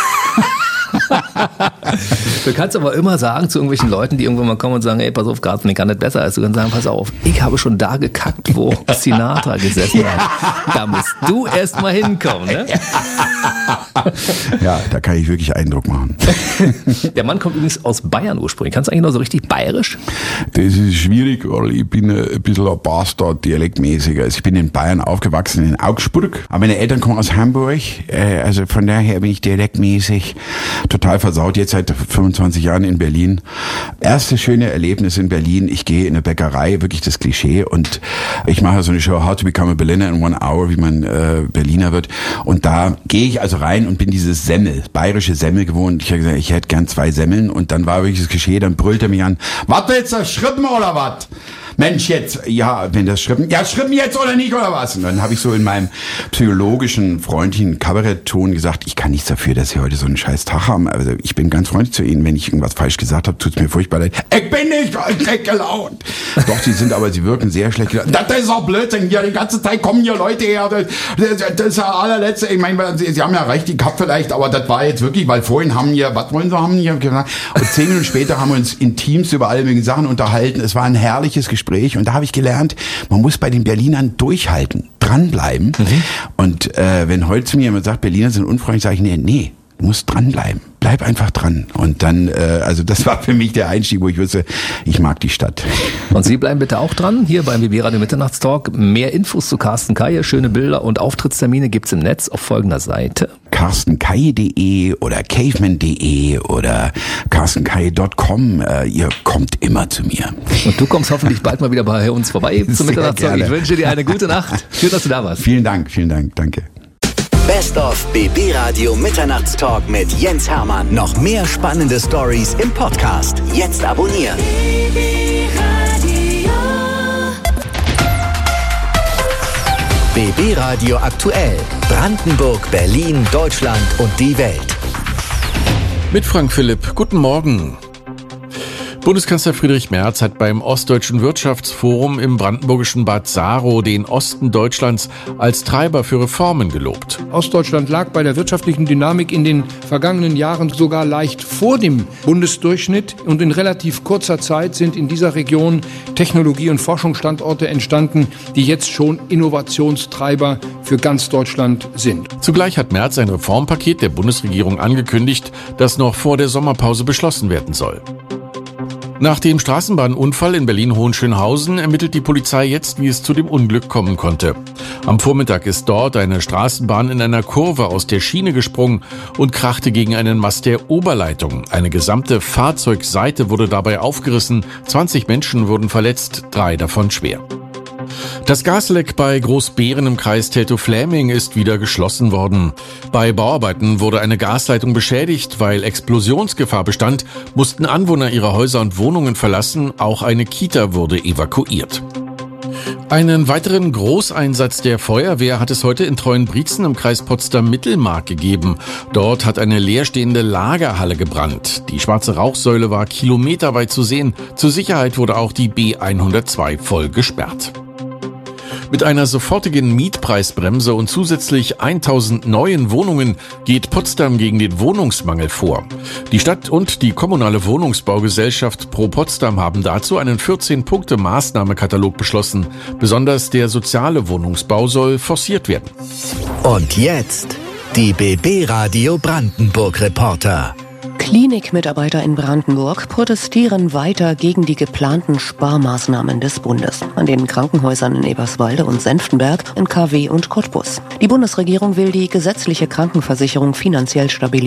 Du kannst aber immer sagen zu irgendwelchen Leuten, die irgendwann mal kommen und sagen, ey, pass auf, Carsten, ich kann nicht besser als du. Kannst sagen, pass auf, ich habe schon da gekackt, wo Sinatra gesessen hat. Da musst du erst mal hinkommen, ne? Ja, da kann ich wirklich Eindruck machen. Der Mann kommt übrigens aus Bayern ursprünglich. Kannst du eigentlich noch so richtig bayerisch? Das ist schwierig, weil ich bin ein bisschen ein Bastard dialektmäßiger. Also ich bin in Bayern aufgewachsen, in Augsburg. Aber meine Eltern kommen aus Hamburg. Also von daher bin ich dialektmäßig total versaut. Jetzt seit 25 Jahren in Berlin. Erste schöne Erlebnis in Berlin. Ich gehe in eine Bäckerei, wirklich das Klischee. Und ich mache so eine Show, How to Become a Berliner in 1 Hour, wie man Berliner wird. Und da gehe ich also rein und bin dieses bayerische Semmel gewohnt. Ich habe gesagt, ich hätte gern 2 Semmeln. Und dann war wirklich das Klischee, dann brüllt er mich an, was willst du, Schrippen oder was? Mensch, jetzt, ja, wenn das Schrippen, ja, Schrippen jetzt oder nicht oder was? Und dann habe ich so in meinem psychologischen, freundlichen Kabarettton gesagt, ich kann nichts dafür, dass Sie heute so einen scheiß Tag haben. Also ich bin ganz freundlich zu Ihnen. Wenn ich irgendwas falsch gesagt habe, tut's mir furchtbar leid. Ich bin nicht schlecht gelaunt. Doch, Sie wirken sehr schlecht gelaunt. Das ist auch Blödsinn. Hier, die ganze Zeit kommen hier Leute her. Das ist der allerletzte. Ich meine, Sie haben ja recht, ich hab vielleicht, aber das war jetzt wirklich, weil vorhin haben hier, was wollen Sie haben hier gesagt? Und 10 Minuten später haben wir uns in Teams über alle möglichen Sachen unterhalten. Es war ein herrliches Gespräch. Und da habe ich gelernt, man muss bei den Berlinern durchhalten, dranbleiben. Und wenn heute zu mir jemand sagt, Berliner sind unfreundlich, sage ich, nee, du musst dranbleiben. Bleib einfach dran. Und dann, also das war für mich der Einstieg, wo ich wusste, ich mag die Stadt. Und Sie bleiben bitte auch dran, hier beim BB Radio Mitternachtstalk. Mehr Infos zu Carsten Kaye, schöne Bilder und Auftrittstermine gibt's im Netz auf folgender Seite. carstenkaye.de oder caveman.de oder carstenkaye.com. Ihr kommt immer zu mir. Und du kommst hoffentlich bald mal wieder bei uns vorbei zum Mitternachtstalk. Ich wünsche dir eine gute Nacht. Schön, dass du da warst. Vielen Dank, danke. Best of BB Radio Mitternachtstalk mit Jens Hermann. Noch mehr spannende Stories im Podcast. Jetzt abonnieren. BB Radio aktuell. Brandenburg, Berlin, Deutschland und die Welt. Mit Frank Philipp. Guten Morgen. Bundeskanzler Friedrich Merz hat beim Ostdeutschen Wirtschaftsforum im brandenburgischen Bad Saro den Osten Deutschlands als Treiber für Reformen gelobt. Ostdeutschland lag bei der wirtschaftlichen Dynamik in den vergangenen Jahren sogar leicht vor dem Bundesdurchschnitt. Und in relativ kurzer Zeit sind in dieser Region Technologie- und Forschungsstandorte entstanden, die jetzt schon Innovationstreiber für ganz Deutschland sind. Zugleich hat Merz ein Reformpaket der Bundesregierung angekündigt, das noch vor der Sommerpause beschlossen werden soll. Nach dem Straßenbahnunfall in Berlin-Hohenschönhausen ermittelt die Polizei jetzt, wie es zu dem Unglück kommen konnte. Am Vormittag ist dort eine Straßenbahn in einer Kurve aus der Schiene gesprungen und krachte gegen einen Mast der Oberleitung. Eine gesamte Fahrzeugseite wurde dabei aufgerissen, 20 Menschen wurden verletzt, 3 davon schwer. Das Gasleck bei Großbeeren im Kreis Teltow-Fläming ist wieder geschlossen worden. Bei Bauarbeiten wurde eine Gasleitung beschädigt, weil Explosionsgefahr bestand, mussten Anwohner ihre Häuser und Wohnungen verlassen, auch eine Kita wurde evakuiert. Einen weiteren Großeinsatz der Feuerwehr hat es heute in Treuenbrietzen im Kreis Potsdam-Mittelmark gegeben. Dort hat eine leerstehende Lagerhalle gebrannt. Die schwarze Rauchsäule war kilometerweit zu sehen. Zur Sicherheit wurde auch die B102 voll gesperrt. Mit einer sofortigen Mietpreisbremse und zusätzlich 1000 neuen Wohnungen geht Potsdam gegen den Wohnungsmangel vor. Die Stadt und die kommunale Wohnungsbaugesellschaft Pro Potsdam haben dazu einen 14-Punkte-Maßnahmekatalog beschlossen. Besonders der soziale Wohnungsbau soll forciert werden. Und jetzt die BB Radio Brandenburg Reporter. Klinikmitarbeiter in Brandenburg protestieren weiter gegen die geplanten Sparmaßnahmen des Bundes an den Krankenhäusern in Eberswalde und Senftenberg, in KW und Cottbus. Die Bundesregierung will die gesetzliche Krankenversicherung finanziell stabilisieren.